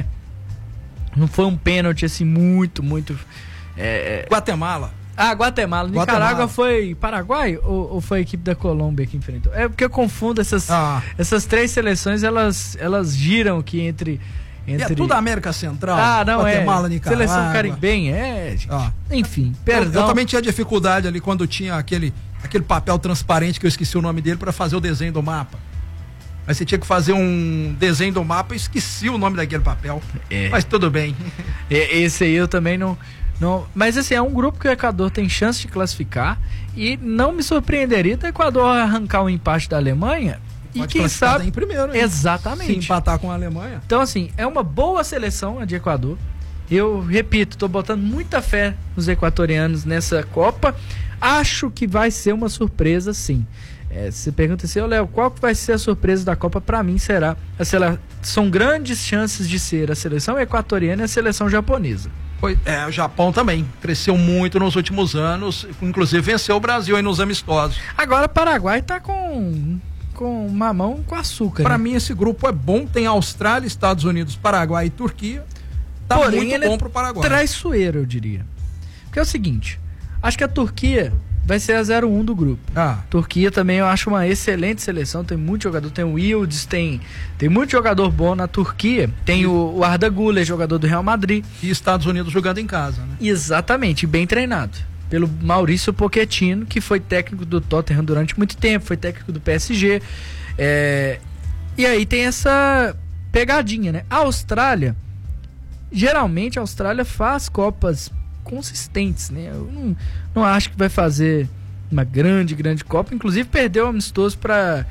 Não foi um pênalti assim muito, muito... É... Guatemala. Ah, Guatemala. Guatemala. Nicarágua foi Paraguai ou, ou foi a equipe da Colômbia que enfrentou? É porque eu confundo essas, ah. essas três seleções, elas, elas giram aqui entre... Entre... E é tudo América Central. Ah, não, Guatemala, é. Nicarágua. Seleção caribenha, é. Ah. Enfim, perdão. Eu, eu também tinha dificuldade ali quando tinha aquele, aquele papel transparente que eu esqueci o nome dele para fazer o desenho do mapa. Mas você tinha que fazer um desenho do mapa e esqueci o nome daquele papel. É. Mas tudo bem. Esse aí eu também não, não... Mas assim, é um grupo que o Equador tem chance de classificar e não me surpreenderia do Equador arrancar um empate da Alemanha. E pode quem sabe em primeiro, hein? Exatamente. Se empatar com a Alemanha. Então assim, é uma boa seleção a de Equador. Eu repito, tô botando muita fé nos equatorianos nessa Copa. Acho que vai ser uma surpresa, sim. É, você pergunta assim, ô Léo, qual que vai ser a surpresa da Copa? Para mim será a sele... são grandes chances de ser a seleção equatoriana e a seleção japonesa. Foi, é, o Japão também cresceu muito nos últimos anos, inclusive venceu o Brasil aí nos amistosos. Agora o Paraguai tá com com mamão com açúcar. Para né? mim esse grupo é bom, tem Austrália, Estados Unidos, Paraguai e Turquia. Tá Porém, muito ele bom é pro Paraguai. Traiçoeiro, eu diria. Porque é o seguinte, acho que a Turquia vai ser a zero um do grupo. Ah. Turquia também eu acho uma excelente seleção, tem muito jogador, tem o Yildiz, tem, tem muito jogador bom na Turquia, tem e... o, o Arda Güler, jogador do Real Madrid. E Estados Unidos jogando em casa, né? Exatamente, bem treinado. Pelo Maurício Pochettino, que foi técnico do Tottenham durante muito tempo, foi técnico do P S G. É... E aí tem essa pegadinha, né? A Austrália, geralmente a Austrália faz Copas consistentes, né? Eu não, não acho que vai fazer uma grande, grande Copa. Inclusive perdeu o amistoso para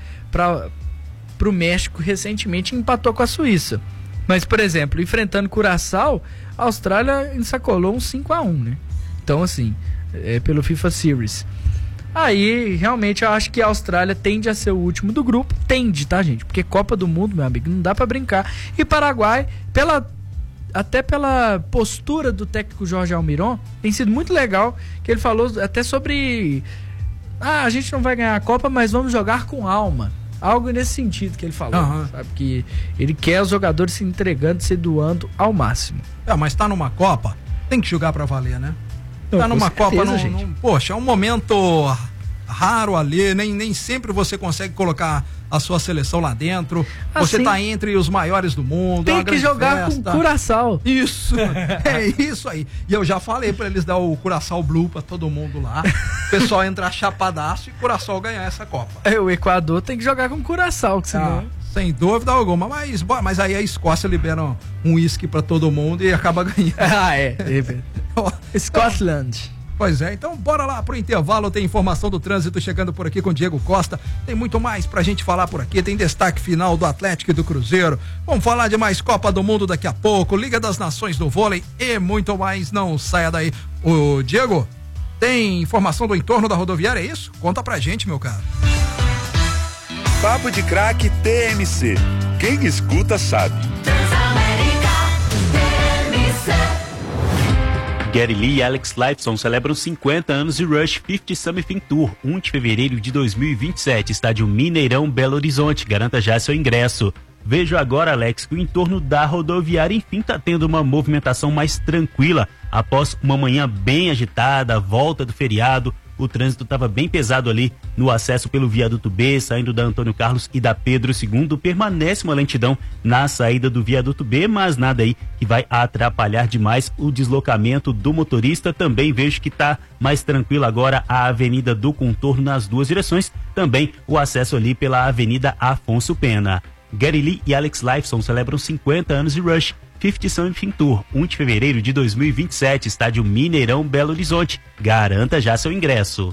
o México recentemente e empatou com a Suíça. Mas, por exemplo, enfrentando Curaçao, a Austrália ensacolou um cinco a um, né? Então, assim, é pelo FIFA Series. Aí, realmente, eu acho que a Austrália tende a ser o último do grupo. Tende, tá, gente? Porque Copa do Mundo, meu amigo, não dá pra brincar. E Paraguai, pela... até pela postura do técnico Jorge Almiron, tem sido muito legal, que ele falou até sobre ah, a gente não vai ganhar a Copa, mas vamos jogar com alma. Algo nesse sentido que ele falou, uhum. Sabe? Que ele quer os jogadores se entregando, se doando ao máximo. É, mas tá numa Copa, tem que jogar pra valer, né? Não, tá numa certeza, Copa, não, gente. Não, poxa, é um momento raro ali, nem, nem sempre você consegue colocar a sua seleção lá dentro. Assim, você tá entre os maiores do mundo. Tem que jogar festa. Com Curaçao. Isso, é isso aí. E eu já falei pra eles dar o Curaçao Blue pra todo mundo lá. O pessoal entrar chapadaço e Curaçao ganhar essa Copa. É, o Equador tem que jogar com Curaçao, que senão... Ah, sem dúvida alguma. Mas, mas aí a Escócia libera um uísque pra todo mundo e acaba ganhando. Ah, é. é Scotland. Pois é, então bora lá pro intervalo, tem informação do trânsito chegando por aqui com Diego Costa, tem muito mais pra gente falar por aqui, tem destaque final do Atlético e do Cruzeiro, vamos falar de mais Copa do Mundo daqui a pouco, Liga das Nações do Vôlei e muito mais, não saia daí. Ô Diego, tem informação do entorno da rodoviária, é isso? Conta pra gente, meu caro. Papo de Craque T M C, quem escuta sabe. Gary Lee e Alex Lifeson celebram cinquenta anos de Rush cinquenta Something Tour, um de fevereiro de dois mil e vinte e sete, estádio Mineirão, Belo Horizonte. Garanta já seu ingresso. Vejo agora, Alex, que o entorno da rodoviária enfim está tendo uma movimentação mais tranquila após uma manhã bem agitada, a volta do feriado. o trânsito estava bem pesado ali no acesso pelo viaduto B, saindo da Antônio Carlos e da Pedro segundo. Permanece uma lentidão na saída do viaduto B, mas nada aí que vai atrapalhar demais o deslocamento do motorista. Também vejo que está mais tranquilo agora a Avenida do Contorno nas duas direções, também o acesso ali pela Avenida Afonso Pena. Gary Lee e Alex Lifeson celebram cinquenta anos de Rush cinquenta Something Tour, um de fevereiro de dois mil e vinte e sete, estádio Mineirão, Belo Horizonte. Garanta já seu ingresso.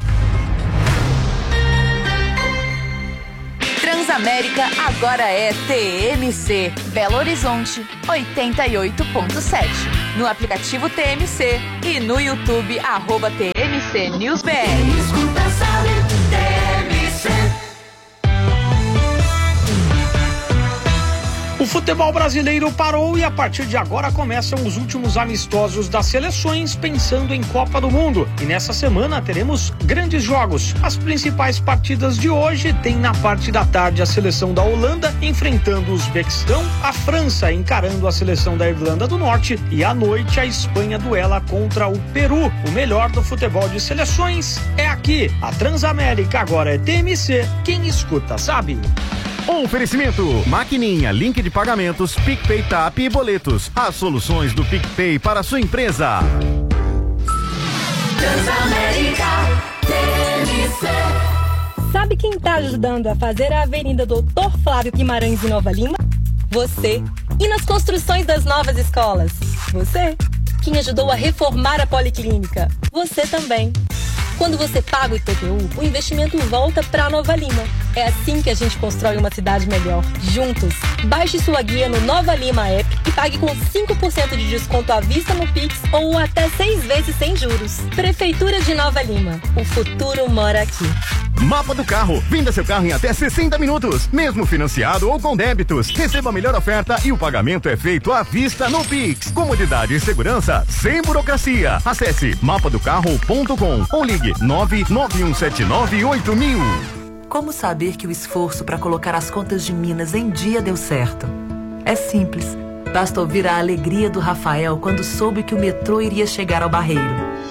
Transamérica agora é T M C, Belo Horizonte oitenta e oito ponto sete. No aplicativo T M C e no YouTube, arroba T M C News B R. Escuta, sabe, T M C. O futebol brasileiro parou e a partir de agora começam os últimos amistosos das seleções pensando em Copa do Mundo. E nessa semana teremos grandes jogos. As principais partidas de hoje tem na parte da tarde a seleção da Holanda enfrentando o Uzbequistão, a França encarando a seleção da Irlanda do Norte e à noite a Espanha duela contra o Peru. O melhor do futebol de seleções é aqui. A Transamérica agora é T M C. Quem escuta sabe. Oferecimento, maquininha, link de pagamentos, PicPay, Tap e boletos. As soluções do PicPay para a sua empresa. Transamérica, T M C. Sabe quem está ajudando a fazer a Avenida Doutor Flávio Guimarães em Nova Lima? Você. E nas construções das novas escolas? Você. Quem ajudou a reformar a Policlínica? Você também. Quando você paga o I P T U, o investimento volta para Nova Lima. É assim que a gente constrói uma cidade melhor, juntos. Baixe sua guia no Nova Lima App e pague com cinco por cento de desconto à vista no Pix ou até seis vezes sem juros. Prefeitura de Nova Lima. O futuro mora aqui. Mapa do Carro. Venda seu carro em até sessenta minutos, mesmo financiado ou com débitos. Receba a melhor oferta e o pagamento é feito à vista no Pix. Comodidade e segurança sem burocracia. Acesse mapa do carro ponto com ou ligue nove nove um sete nove oito mil. Como saber que o esforço para colocar as contas de Minas em dia deu certo? É simples. Basta ouvir a alegria do Rafael quando soube que o metrô iria chegar ao Barreiro.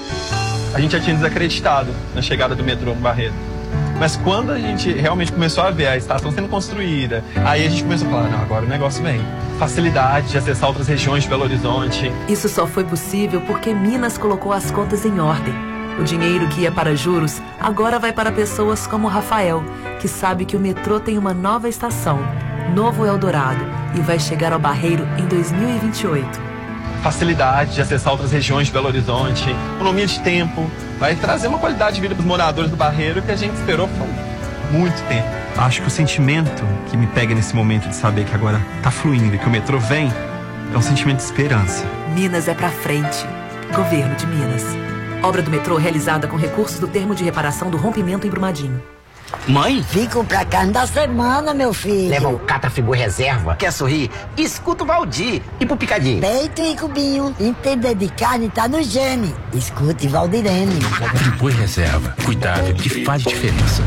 A gente já tinha desacreditado na chegada do metrô no Barreiro. Mas quando a gente realmente começou a ver a estação sendo construída, aí a gente começou a falar, não, agora o negócio vem. Facilidade de acessar outras regiões de Belo Horizonte. Isso só foi possível porque Minas colocou as contas em ordem. O dinheiro que ia para juros agora vai para pessoas como o Rafael, que sabe que o metrô tem uma nova estação, Novo Eldorado, e vai chegar ao Barreiro em dois mil e vinte e oito. Facilidade de acessar outras regiões de Belo Horizonte, economia de tempo, vai trazer uma qualidade de vida para os moradores do Barreiro que a gente esperou por muito tempo. Acho que o sentimento que me pega nesse momento de saber que agora tá fluindo e que o metrô vem é um sentimento de esperança. Minas é pra frente. Governo de Minas. Obra do metrô realizada com recursos do termo de reparação do rompimento em Brumadinho. Mãe? Fico pra carne da semana, meu filho. Leva o Catra Frigor Reserva. Quer sorrir? Escuta o Valdir. E pro Picadinho? Peito e cubinho. Entender de carne tá no gene. Escute Valdirene. Frigor Reserva. Cuidado que faz diferença.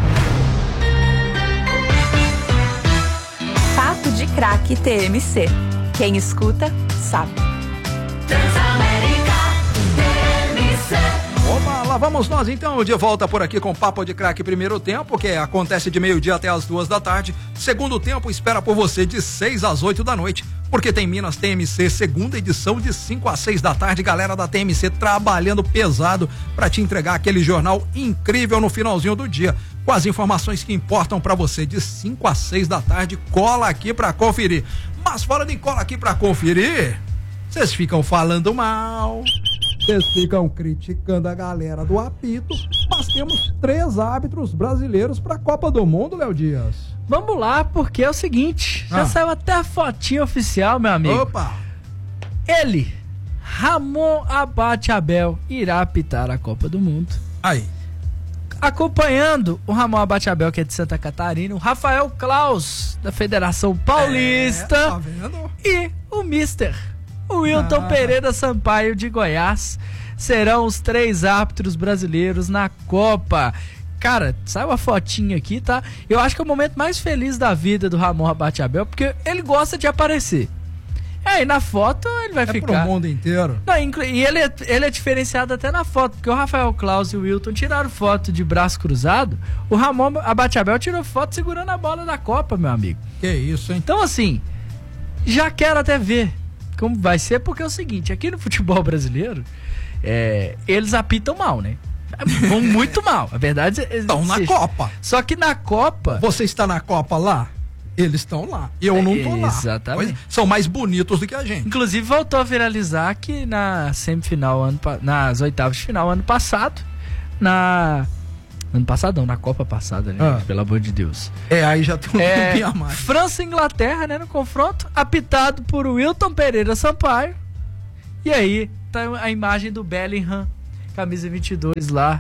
Papo de Craque T M C. Quem escuta, sabe. Transamérica T M C. Opa, lá vamos nós então, de volta por aqui com Papo de Craque primeiro tempo, que acontece de meio-dia até as duas da tarde. Segundo tempo espera por você de seis às oito da noite, porque tem Minas T M C, segunda edição de cinco às seis da tarde. Galera da T M C trabalhando pesado para te entregar aquele jornal incrível no finalzinho do dia, com as informações que importam para você de cinco às seis da tarde. Cola aqui para conferir. Mas fora de cola aqui para conferir, vocês ficam falando mal, vocês ficam criticando a galera do apito, mas temos três árbitros brasileiros para a Copa do Mundo, Léo Dias. Vamos lá, porque é o seguinte, já ah. saiu até a fotinha oficial, meu amigo. Opa! Ele, Ramon Abate Abel, irá apitar a Copa do Mundo. Aí. Acompanhando o Ramon Abate Abel, que é de Santa Catarina, o Rafael Klaus, da Federação Paulista, é, tá vendo? E o Mister O Wilton ah. Pereira Sampaio, de Goiás, serão os três árbitros brasileiros na Copa. Cara, sai uma fotinha aqui, tá? Eu acho que é o momento mais feliz da vida do Ramon Abate Abel, porque ele gosta de aparecer. É, e na foto ele vai é ficar. pro mundo inteiro. Não, e ele é, ele é diferenciado até na foto, porque o Rafael Claus e o Wilton tiraram foto de braço cruzado, o Ramon Abateabel tirou foto segurando a bola da Copa, meu amigo. Que isso, hein? Então, assim, já quero até ver como vai ser, porque é o seguinte, aqui no futebol brasileiro, é, eles apitam mal, né? Vão muito mal. A verdade é. Estão na Copa. Só que na Copa. Você está na Copa lá? Eles estão lá. Eu não tô lá. Exatamente. Pois, são mais bonitos do que a gente. Inclusive, voltou a viralizar que na semifinal, ano, nas oitavas de final, ano passado, na. Ano passado não, na Copa passada, né? Ah. Pelo amor de Deus. É, aí já tem um é, tempinho a mais. França e Inglaterra, né? No confronto, apitado por Wilton Pereira Sampaio. E aí, tá a imagem do Bellingham, camisa vinte e dois lá,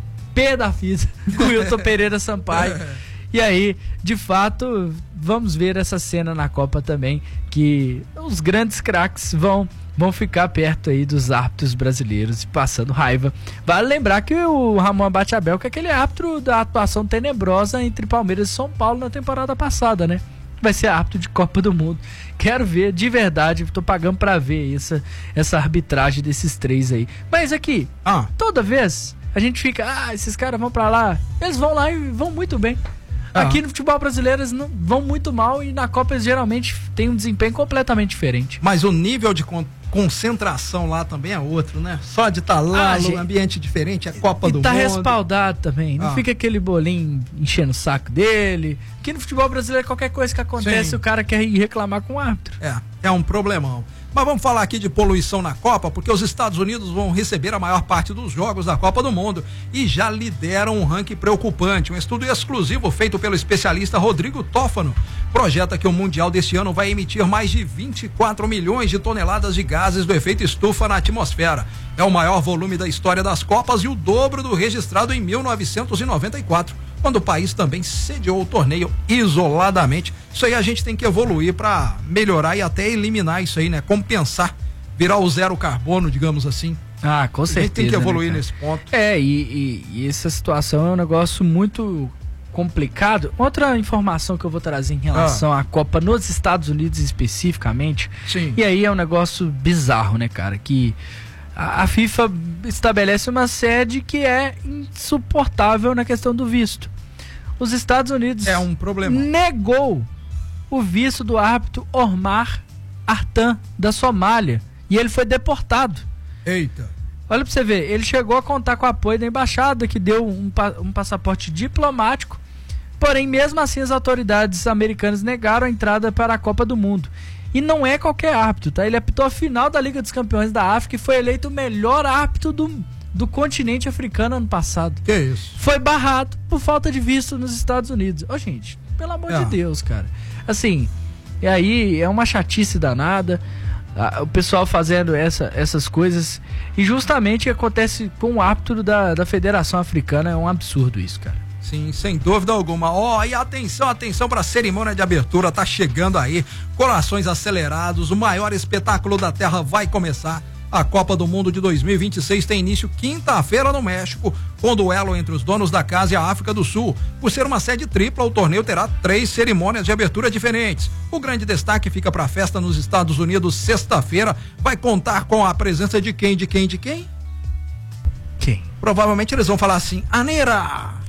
pé da fita, com o Wilton Pereira Sampaio. E aí, de fato, vamos ver essa cena na Copa também, que os grandes craques vão, vão ficar perto aí dos árbitros brasileiros e passando raiva. Vale lembrar que o Ramon Abateabel, que é aquele árbitro da atuação tenebrosa entre Palmeiras e São Paulo na temporada passada, né? Vai ser árbitro de Copa do Mundo. Quero ver, de verdade, tô pagando pra ver essa, essa arbitragem desses três aí. Mas aqui, ah. toda vez a gente fica, ah, esses caras vão pra lá, eles vão lá e vão muito bem. Ah. Aqui no futebol brasileiro eles não, vão muito mal e na Copa eles geralmente têm um desempenho completamente diferente. Mas o nível de con concentração lá também é outro, né? Só de estar tá lá, ah, no gente... ambiente diferente, é Copa e do tá Mundo. E tá respaldado também, não ah. fica aquele bolinho enchendo o saco dele. Aqui no futebol brasileiro qualquer coisa que acontece, Sim. o cara quer ir reclamar com o árbitro. É, é um problemão. Mas vamos falar aqui de poluição na Copa, porque os Estados Unidos vão receber a maior parte dos jogos da Copa do Mundo e já lideram um ranking preocupante. Um estudo exclusivo feito pelo especialista Rodrigo Tófano projeta que o Mundial deste ano vai emitir mais de vinte e quatro milhões de toneladas de gases do efeito estufa na atmosfera. É o maior volume da história das Copas e o dobro do registrado em mil novecentos e noventa e quatro. Quando o país também sediou o torneio isoladamente. Isso aí a gente tem que evoluir para melhorar e até eliminar isso aí, né? Compensar, virar o zero carbono, digamos assim. Ah, com certeza. A gente tem que evoluir, né, nesse ponto. É, e, e, e essa situação é um negócio muito complicado. Outra informação que eu vou trazer em relação ah. à Copa nos Estados Unidos especificamente. Sim. E aí é um negócio bizarro, né, cara? Que a, a FIFA estabelece uma sede que é insuportável na questão do visto. Os Estados Unidos é um problema. negou o visto do árbitro Omar Artan, da Somália. E ele foi deportado. Eita. Olha pra você ver, ele chegou a contar com o apoio da embaixada, que deu um, um passaporte diplomático. Porém, mesmo assim, as autoridades americanas negaram a entrada para a Copa do Mundo. E não é qualquer árbitro, tá? Ele apitou a final da Liga dos Campeões da África e foi eleito o melhor árbitro do do continente africano ano passado. Que isso? Foi barrado por falta de visto nos Estados Unidos. Ô, gente, pelo amor é. de Deus, cara. Assim, e aí é uma chatice danada, a, o pessoal fazendo essa, essas coisas, e justamente acontece com o árbitro da, da Federação Africana, é um absurdo isso, cara. Sim, sem dúvida alguma. Ó, oh, e atenção, atenção para a cerimônia de abertura, tá chegando aí, corações acelerados, o maior espetáculo da Terra vai começar. A Copa do Mundo de dois mil e vinte e seis tem início quinta-feira no México, com duelo entre os donos da casa e a África do Sul. Por ser uma sede tripla, o torneio terá três cerimônias de abertura diferentes. O grande destaque fica para a festa nos Estados Unidos, sexta-feira. Vai contar com a presença de quem, de quem, de quem? Quem? Provavelmente eles vão falar assim, Anira!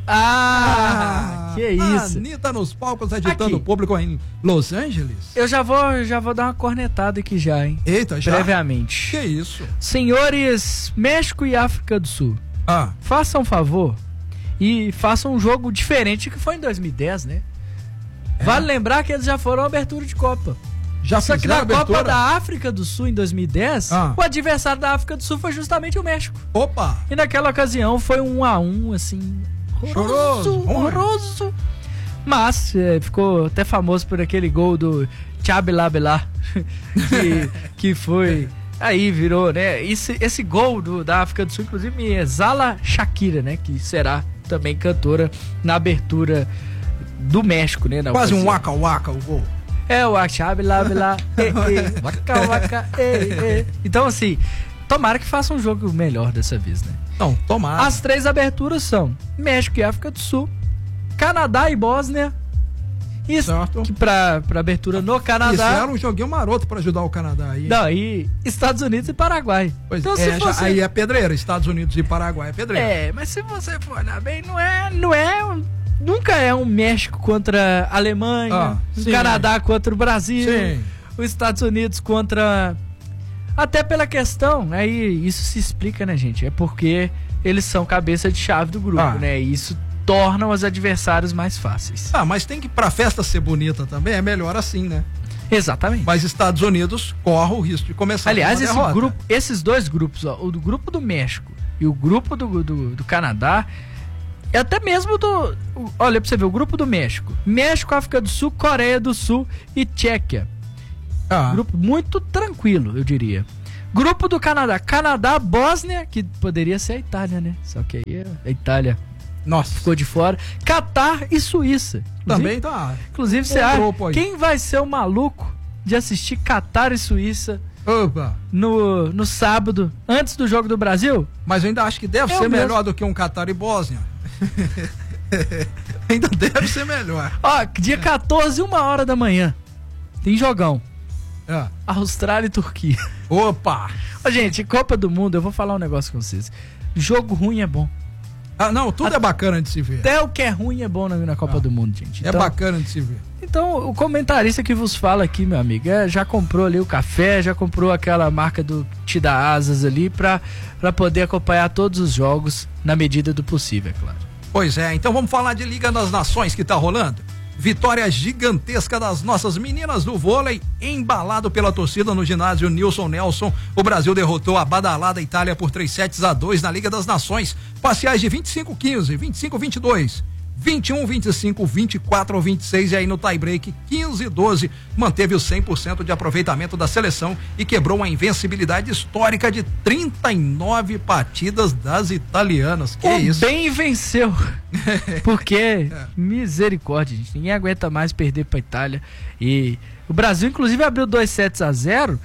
Ah, ah, que isso. Anitta nos palcos agitando o público em Los Angeles. Eu já vou, já vou dar uma cornetada aqui já, hein? Eita, já? Previamente. Que isso? Senhores, México e África do Sul, ah. façam um favor e façam um jogo diferente que foi em dois mil e dez, né? É. Vale lembrar que eles já foram abertura de Copa. Já Só que na abertura? Copa da África do Sul em dois mil e dez, ah. o adversário da África do Sul foi justamente o México. Opa! E naquela ocasião foi um um a um, assim... Horroroso, horroroso. Mas é, ficou até famoso por aquele gol do Tchabilabelá que, que foi, aí virou, né? Esse, esse gol do, da África do Sul, inclusive, me exala Shakira, né? Que será também cantora na abertura do México, né? Quase ocasião. Um waka-waka o gol. É, o Tchabilabelá, waka-waka, então assim, tomara que faça um jogo melhor dessa vez, né? Não, tomara. As três aberturas são México e África do Sul, Canadá e Bósnia Isso, que pra, pra abertura no Canadá. Isso era um joguinho maroto pra ajudar o Canadá aí. Não, e Estados Unidos e Paraguai. Pois então, é, se fosse... já, aí é pedreira, Estados Unidos e Paraguai é pedreira. É, mas se você for olhar bem, não é, não é, um, nunca é um México contra a Alemanha, Ah, o sim. Canadá contra o Brasil, Sim. os Estados Unidos contra... Até pela questão, aí isso se explica, né, gente? É porque eles são cabeça de chave do grupo, Ah. né? E isso torna os adversários mais fáceis. Ah, mas tem que, pra festa ser bonita também, é melhor assim, né? Exatamente. Mas Estados Unidos corre o risco de começar Aliás, com uma esse derrota. grupo, esses dois grupos, ó, o do grupo do México e o grupo do, do, do Canadá, e até mesmo do... o- Olha, pra você ver, o grupo do México. México, África do Sul, Coreia do Sul e Tchequia. Ah. Grupo muito tranquilo, eu diria. Grupo do Canadá. Canadá, Bósnia, que poderia ser a Itália, né? Só que aí a Itália Nossa. ficou de fora. Catar e Suíça. Também tá. Inclusive, você Um acha, grupo aí. quem vai ser o maluco de assistir Catar e Suíça Opa. no, no sábado, antes do jogo do Brasil? Mas eu ainda acho que deve Eu ser mesmo. melhor do que um Catar e Bósnia. Ainda deve ser melhor. Ó, dia quatorze, uma hora da manhã. Tem jogão. É. Austrália e Turquia. Opa! Ó, gente, Copa do Mundo, eu vou falar um negócio com vocês. Jogo ruim é bom. Ah, não, tudo é bacana de se ver. Até o que é ruim é bom na, na Copa do Mundo, gente. É bacana de se ver. Então, o comentarista que vos fala aqui, meu amigo, é, já comprou ali o café, já comprou aquela marca do Te Dá Asas ali pra, pra poder acompanhar todos os jogos na medida do possível, é claro. Pois é, então vamos falar de Liga das Nações que tá rolando. Vitória gigantesca das nossas meninas do vôlei, embalado pela torcida no ginásio Nilson Nelson. O Brasil derrotou a badalada Itália por três sets a dois na Liga das Nações. Parciais de vinte e cinco a quinze, vinte e cinco a vinte e dois, vinte e um a vinte e cinco, vinte e quatro a vinte e seis e aí no tie-break quinze a doze. Manteve o cem por cento de aproveitamento da seleção e quebrou uma invencibilidade histórica de trinta e nove partidas das italianas. Que o é isso? bem venceu. Porque, misericórdia, gente, ninguém aguenta mais perder pra Itália. E o Brasil, inclusive, abriu dois sets a zero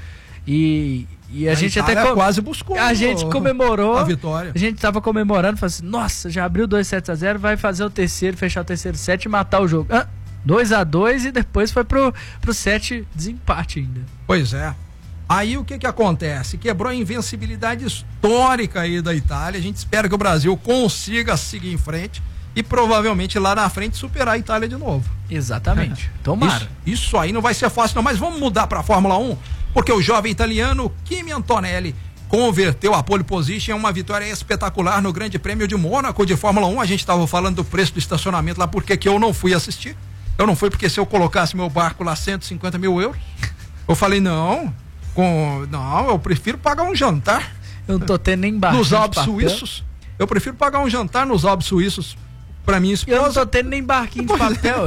e, e a, A gente Itália até. com- quase buscou A gente comemorou. a vitória. A gente tava comemorando, falou assim: nossa, já abriu dois sets a zero, vai fazer o terceiro, fechar o terceiro set e matar o jogo. Ah, dois a dois e depois foi pro, pro set desempate ainda. Pois é. Aí o que que acontece? Quebrou a invencibilidade histórica aí da Itália. A gente espera que o Brasil consiga seguir em frente e provavelmente lá na frente superar a Itália de novo. Exatamente. Tomara. Isso, isso aí não vai ser fácil não, mas vamos mudar para a Fórmula um, porque o jovem italiano Kimi Antonelli converteu a pole position em uma vitória espetacular no Grande Prêmio de Mônaco de Fórmula um. A gente estava falando do preço do estacionamento lá, porque que eu não fui assistir. Eu não fui porque se eu colocasse meu barco lá cento e cinquenta mil euros, eu falei não, com, não, eu prefiro pagar um jantar. Eu não tô tendo nem barquinho Nos de Alpes papel. suíços. Eu prefiro pagar um jantar nos Alpes suíços para minha esposa. Eu não tô tendo nem barquinho de papel.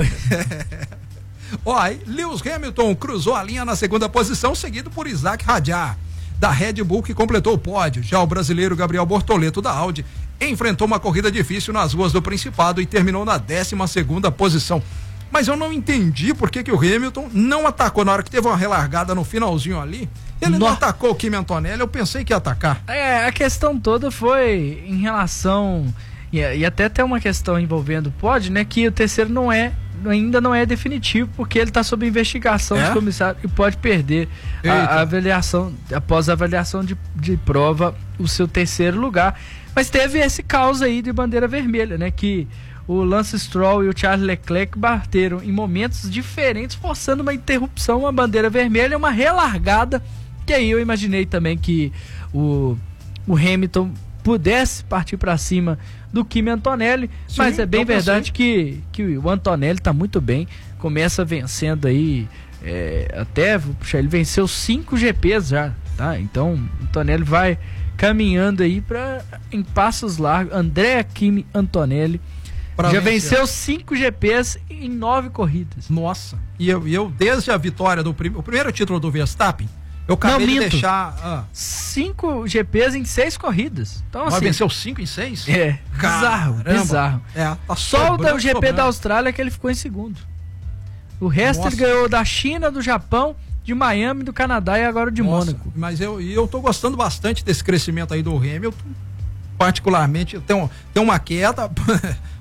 Ó, aí, Lewis Hamilton cruzou a linha na segunda posição, seguido por Isaac Hadjar, da Red Bull, que completou o pódio. Já o brasileiro Gabriel Bortoleto, da Audi, enfrentou uma corrida difícil nas ruas do Principado e terminou na décima segunda posição. Mas eu não entendi por que que o Hamilton não atacou na hora que teve uma relargada no finalzinho ali. Ele não atacou o Kimi Antonelli, eu pensei que ia atacar. É, a questão toda foi em relação. E, e até tem uma questão envolvendo o pódio, né? Que o terceiro não é. Ainda não é definitivo, porque ele está sob investigação É? de comissário e pode perder a, Eita. a avaliação, após a avaliação de, de prova, o seu terceiro lugar. Mas teve esse caos aí de bandeira vermelha, né? Que o Lance Stroll e o Charles Leclerc bateram em momentos diferentes, forçando uma interrupção, uma bandeira vermelha, uma relargada. Que aí eu imaginei também que o, o Hamilton pudesse partir para cima do Kimi Antonelli, Sim, mas é bem eu pensei. verdade que, que o Antonelli tá muito bem, começa vencendo aí, é, até, vou puxar, ele venceu cinco G Ps já, tá? Então o Antonelli vai caminhando aí para em passos largos. Andrea Kimi Antonelli Pra já vencer. venceu cinco G Ps em nove corridas. Nossa. E eu, e eu desde a vitória do prim, o primeiro título do Verstappen, eu acabei de minto. deixar. Ah, Cinco G Ps em seis corridas. Então, mas assim, venceu cinco em seis? É, bizarro, Caramba. bizarro. É, tá Só o da- sobrando, o G P sobrando. da Austrália que ele ficou em segundo. O resto Nossa. ele ganhou da China, do Japão, de Miami, do Canadá e agora de Nossa, Mônaco. Mas eu, e eu tô gostando bastante desse crecimento aí do Hamilton. Particularmente, tem, um, tem uma queda.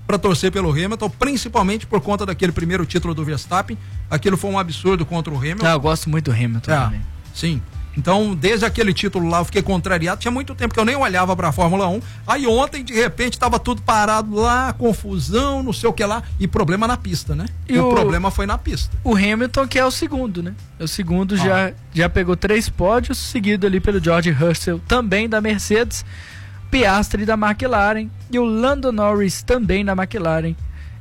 para torcer pelo Hamilton, principalmente por conta daquele primeiro título do Verstappen. Aquilo foi um absurdo contra o Hamilton. Ah, eu gosto muito do Hamilton é, também. Sim. Então, desde aquele título lá, eu fiquei contrariado. Tinha muito tempo que eu nem olhava pra Fórmula um. Aí ontem, de repente, tava tudo parado lá, confusão, não sei o que lá. E problema na pista, né? E, e o, o problema foi na pista. O Hamilton, que é o segundo, né? O segundo ah. já, já pegou três pódios, seguido ali pelo George Russell, também da Mercedes, Piastri da McLaren e o Lando Norris também da McLaren.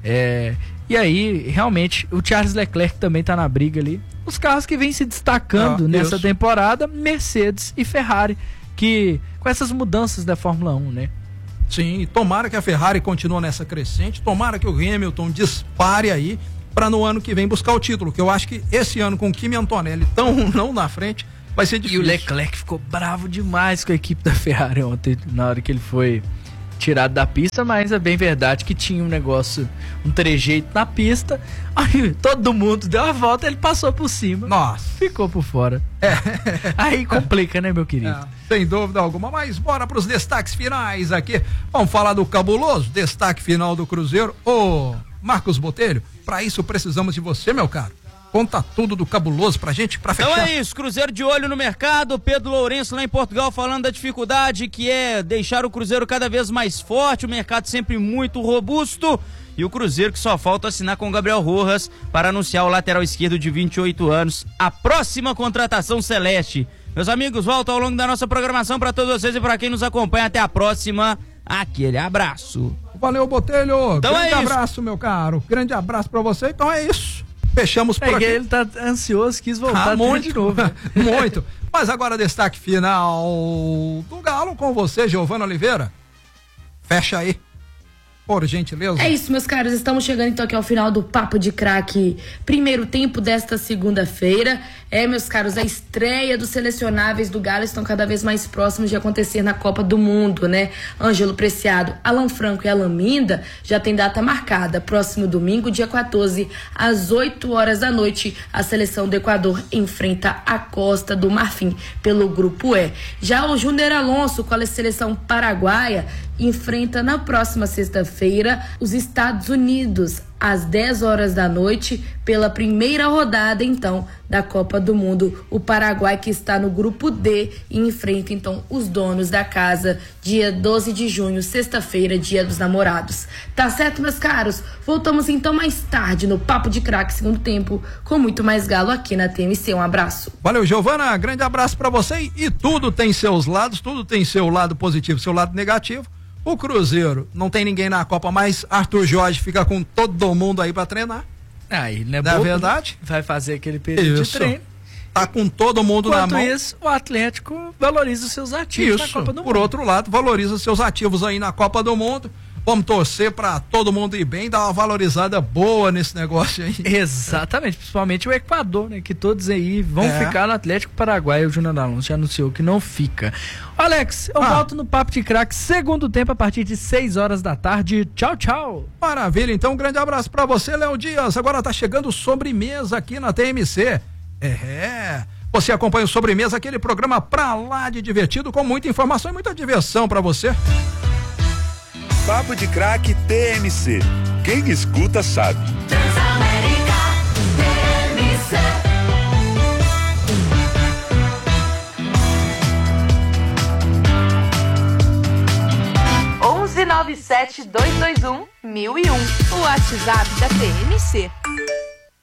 É, e aí, realmente, o Charles Leclerc também tá na briga ali. Os carros que vêm se destacando ah, nessa isso. temporada, Mercedes e Ferrari, que com essas mudanças da Fórmula um, né? Sim, tomara que a Ferrari continue nessa crescente, tomara que o Hamilton dispare aí para no ano que vem buscar o título, que eu acho que esse ano com o Kimi Antonelli tão não na frente, vai ser difícil. E o Leclerc ficou bravo demais com a equipe da Ferrari ontem, na hora que ele foi tirado da pista, mas é bem verdade que tinha um negócio, um trejeito na pista, aí todo mundo deu a volta, ele passou por cima. Nossa. Ficou por fora. É. Aí complica, né, meu querido? É, sem dúvida alguma, mas bora pros destaques finais aqui. Vamos falar do cabuloso destaque final do Cruzeiro. Ô, Marcos Botelho, para isso precisamos de você, meu caro. Conta tudo do cabuloso pra gente, pra fechar. Então é isso, Cruzeiro de olho no mercado, Pedro Lourenço lá em Portugal falando da dificuldade que é deixar o Cruzeiro cada vez mais forte, o mercado sempre muito robusto e o Cruzeiro que só falta assinar com o Gabriel Rojas para anunciar o lateral esquerdo de vinte e oito anos, a próxima contratação celeste. Meus amigos, volto ao longo da nossa programação para todos vocês e para quem nos acompanha, até a próxima, aquele abraço. Valeu, Botelho, então grande é abraço, meu caro, grande abraço para você, então é isso. Fechamos por aqui. Ele tá ansioso, quis voltar ah, muito, de novo. Muito. Mas agora destaque final do Galo com você, Giovana Oliveira. Fecha aí, por gentileza. É isso, meus caros. Estamos chegando então aqui ao final do Papo de Craque. Primeiro tempo desta segunda-feira. É, meus caros, a estreia dos selecionáveis do Galo estão cada vez mais próximos de acontecer na Copa do Mundo, né? Ângelo Preciado, Alan Franco e Alan Minda já tem data marcada. Próximo domingo, dia quatorze, às oito horas da noite, a seleção do Equador enfrenta a Costa do Marfim pelo Grupo E. Já o Júnior Alonso, com a seleção paraguaia, enfrenta na próxima sexta-feira os Estados Unidos às dez horas da noite pela primeira rodada então da Copa do Mundo. O Paraguai, que está no grupo D, e enfrenta então os donos da casa dia doze de junho, sexta-feira, dia dos namorados. Tá certo, meus caros? Voltamos então mais tarde no Papo de Craque segundo tempo com muito mais Galo aqui na T M C. Um abraço. Valeu, Giovana, grande abraço pra você. E tudo tem seus lados, tudo tem seu lado positivo, seu lado negativo. O Cruzeiro não tem ninguém na Copa, mas Arthur Jorge fica com todo mundo aí pra treinar. Aí, né? Não é verdade? Vai fazer aquele período isso. de treino. Tá com todo mundo Enquanto na mão. isso, o Atlético valoriza os seus ativos isso. na Copa do Por Mundo. outro lado, valoriza os seus ativos aí na Copa do Mundo. Vamos torcer pra todo mundo ir bem, dar uma valorizada boa nesse negócio aí. Exatamente, principalmente o Equador, né? Que todos aí vão é. ficar no Atlético Paraguai. O Júnior Alonso já anunciou que não fica. Alex, eu ah. volto no Papo de Craque segundo tempo a partir de seis horas da tarde. Tchau, tchau. Maravilha, então um grande abraço pra você, Léo Dias. Agora tá chegando Sobremesa aqui na T M C. É, você acompanha o Sobremesa, aquele programa pra lá de divertido, com muita informação e muita diversão pra você. Papo de Craque T M C. Quem escuta sabe. Transamérica T M C. onze nove sete dois dois um mil e um. O WhatsApp da T M C.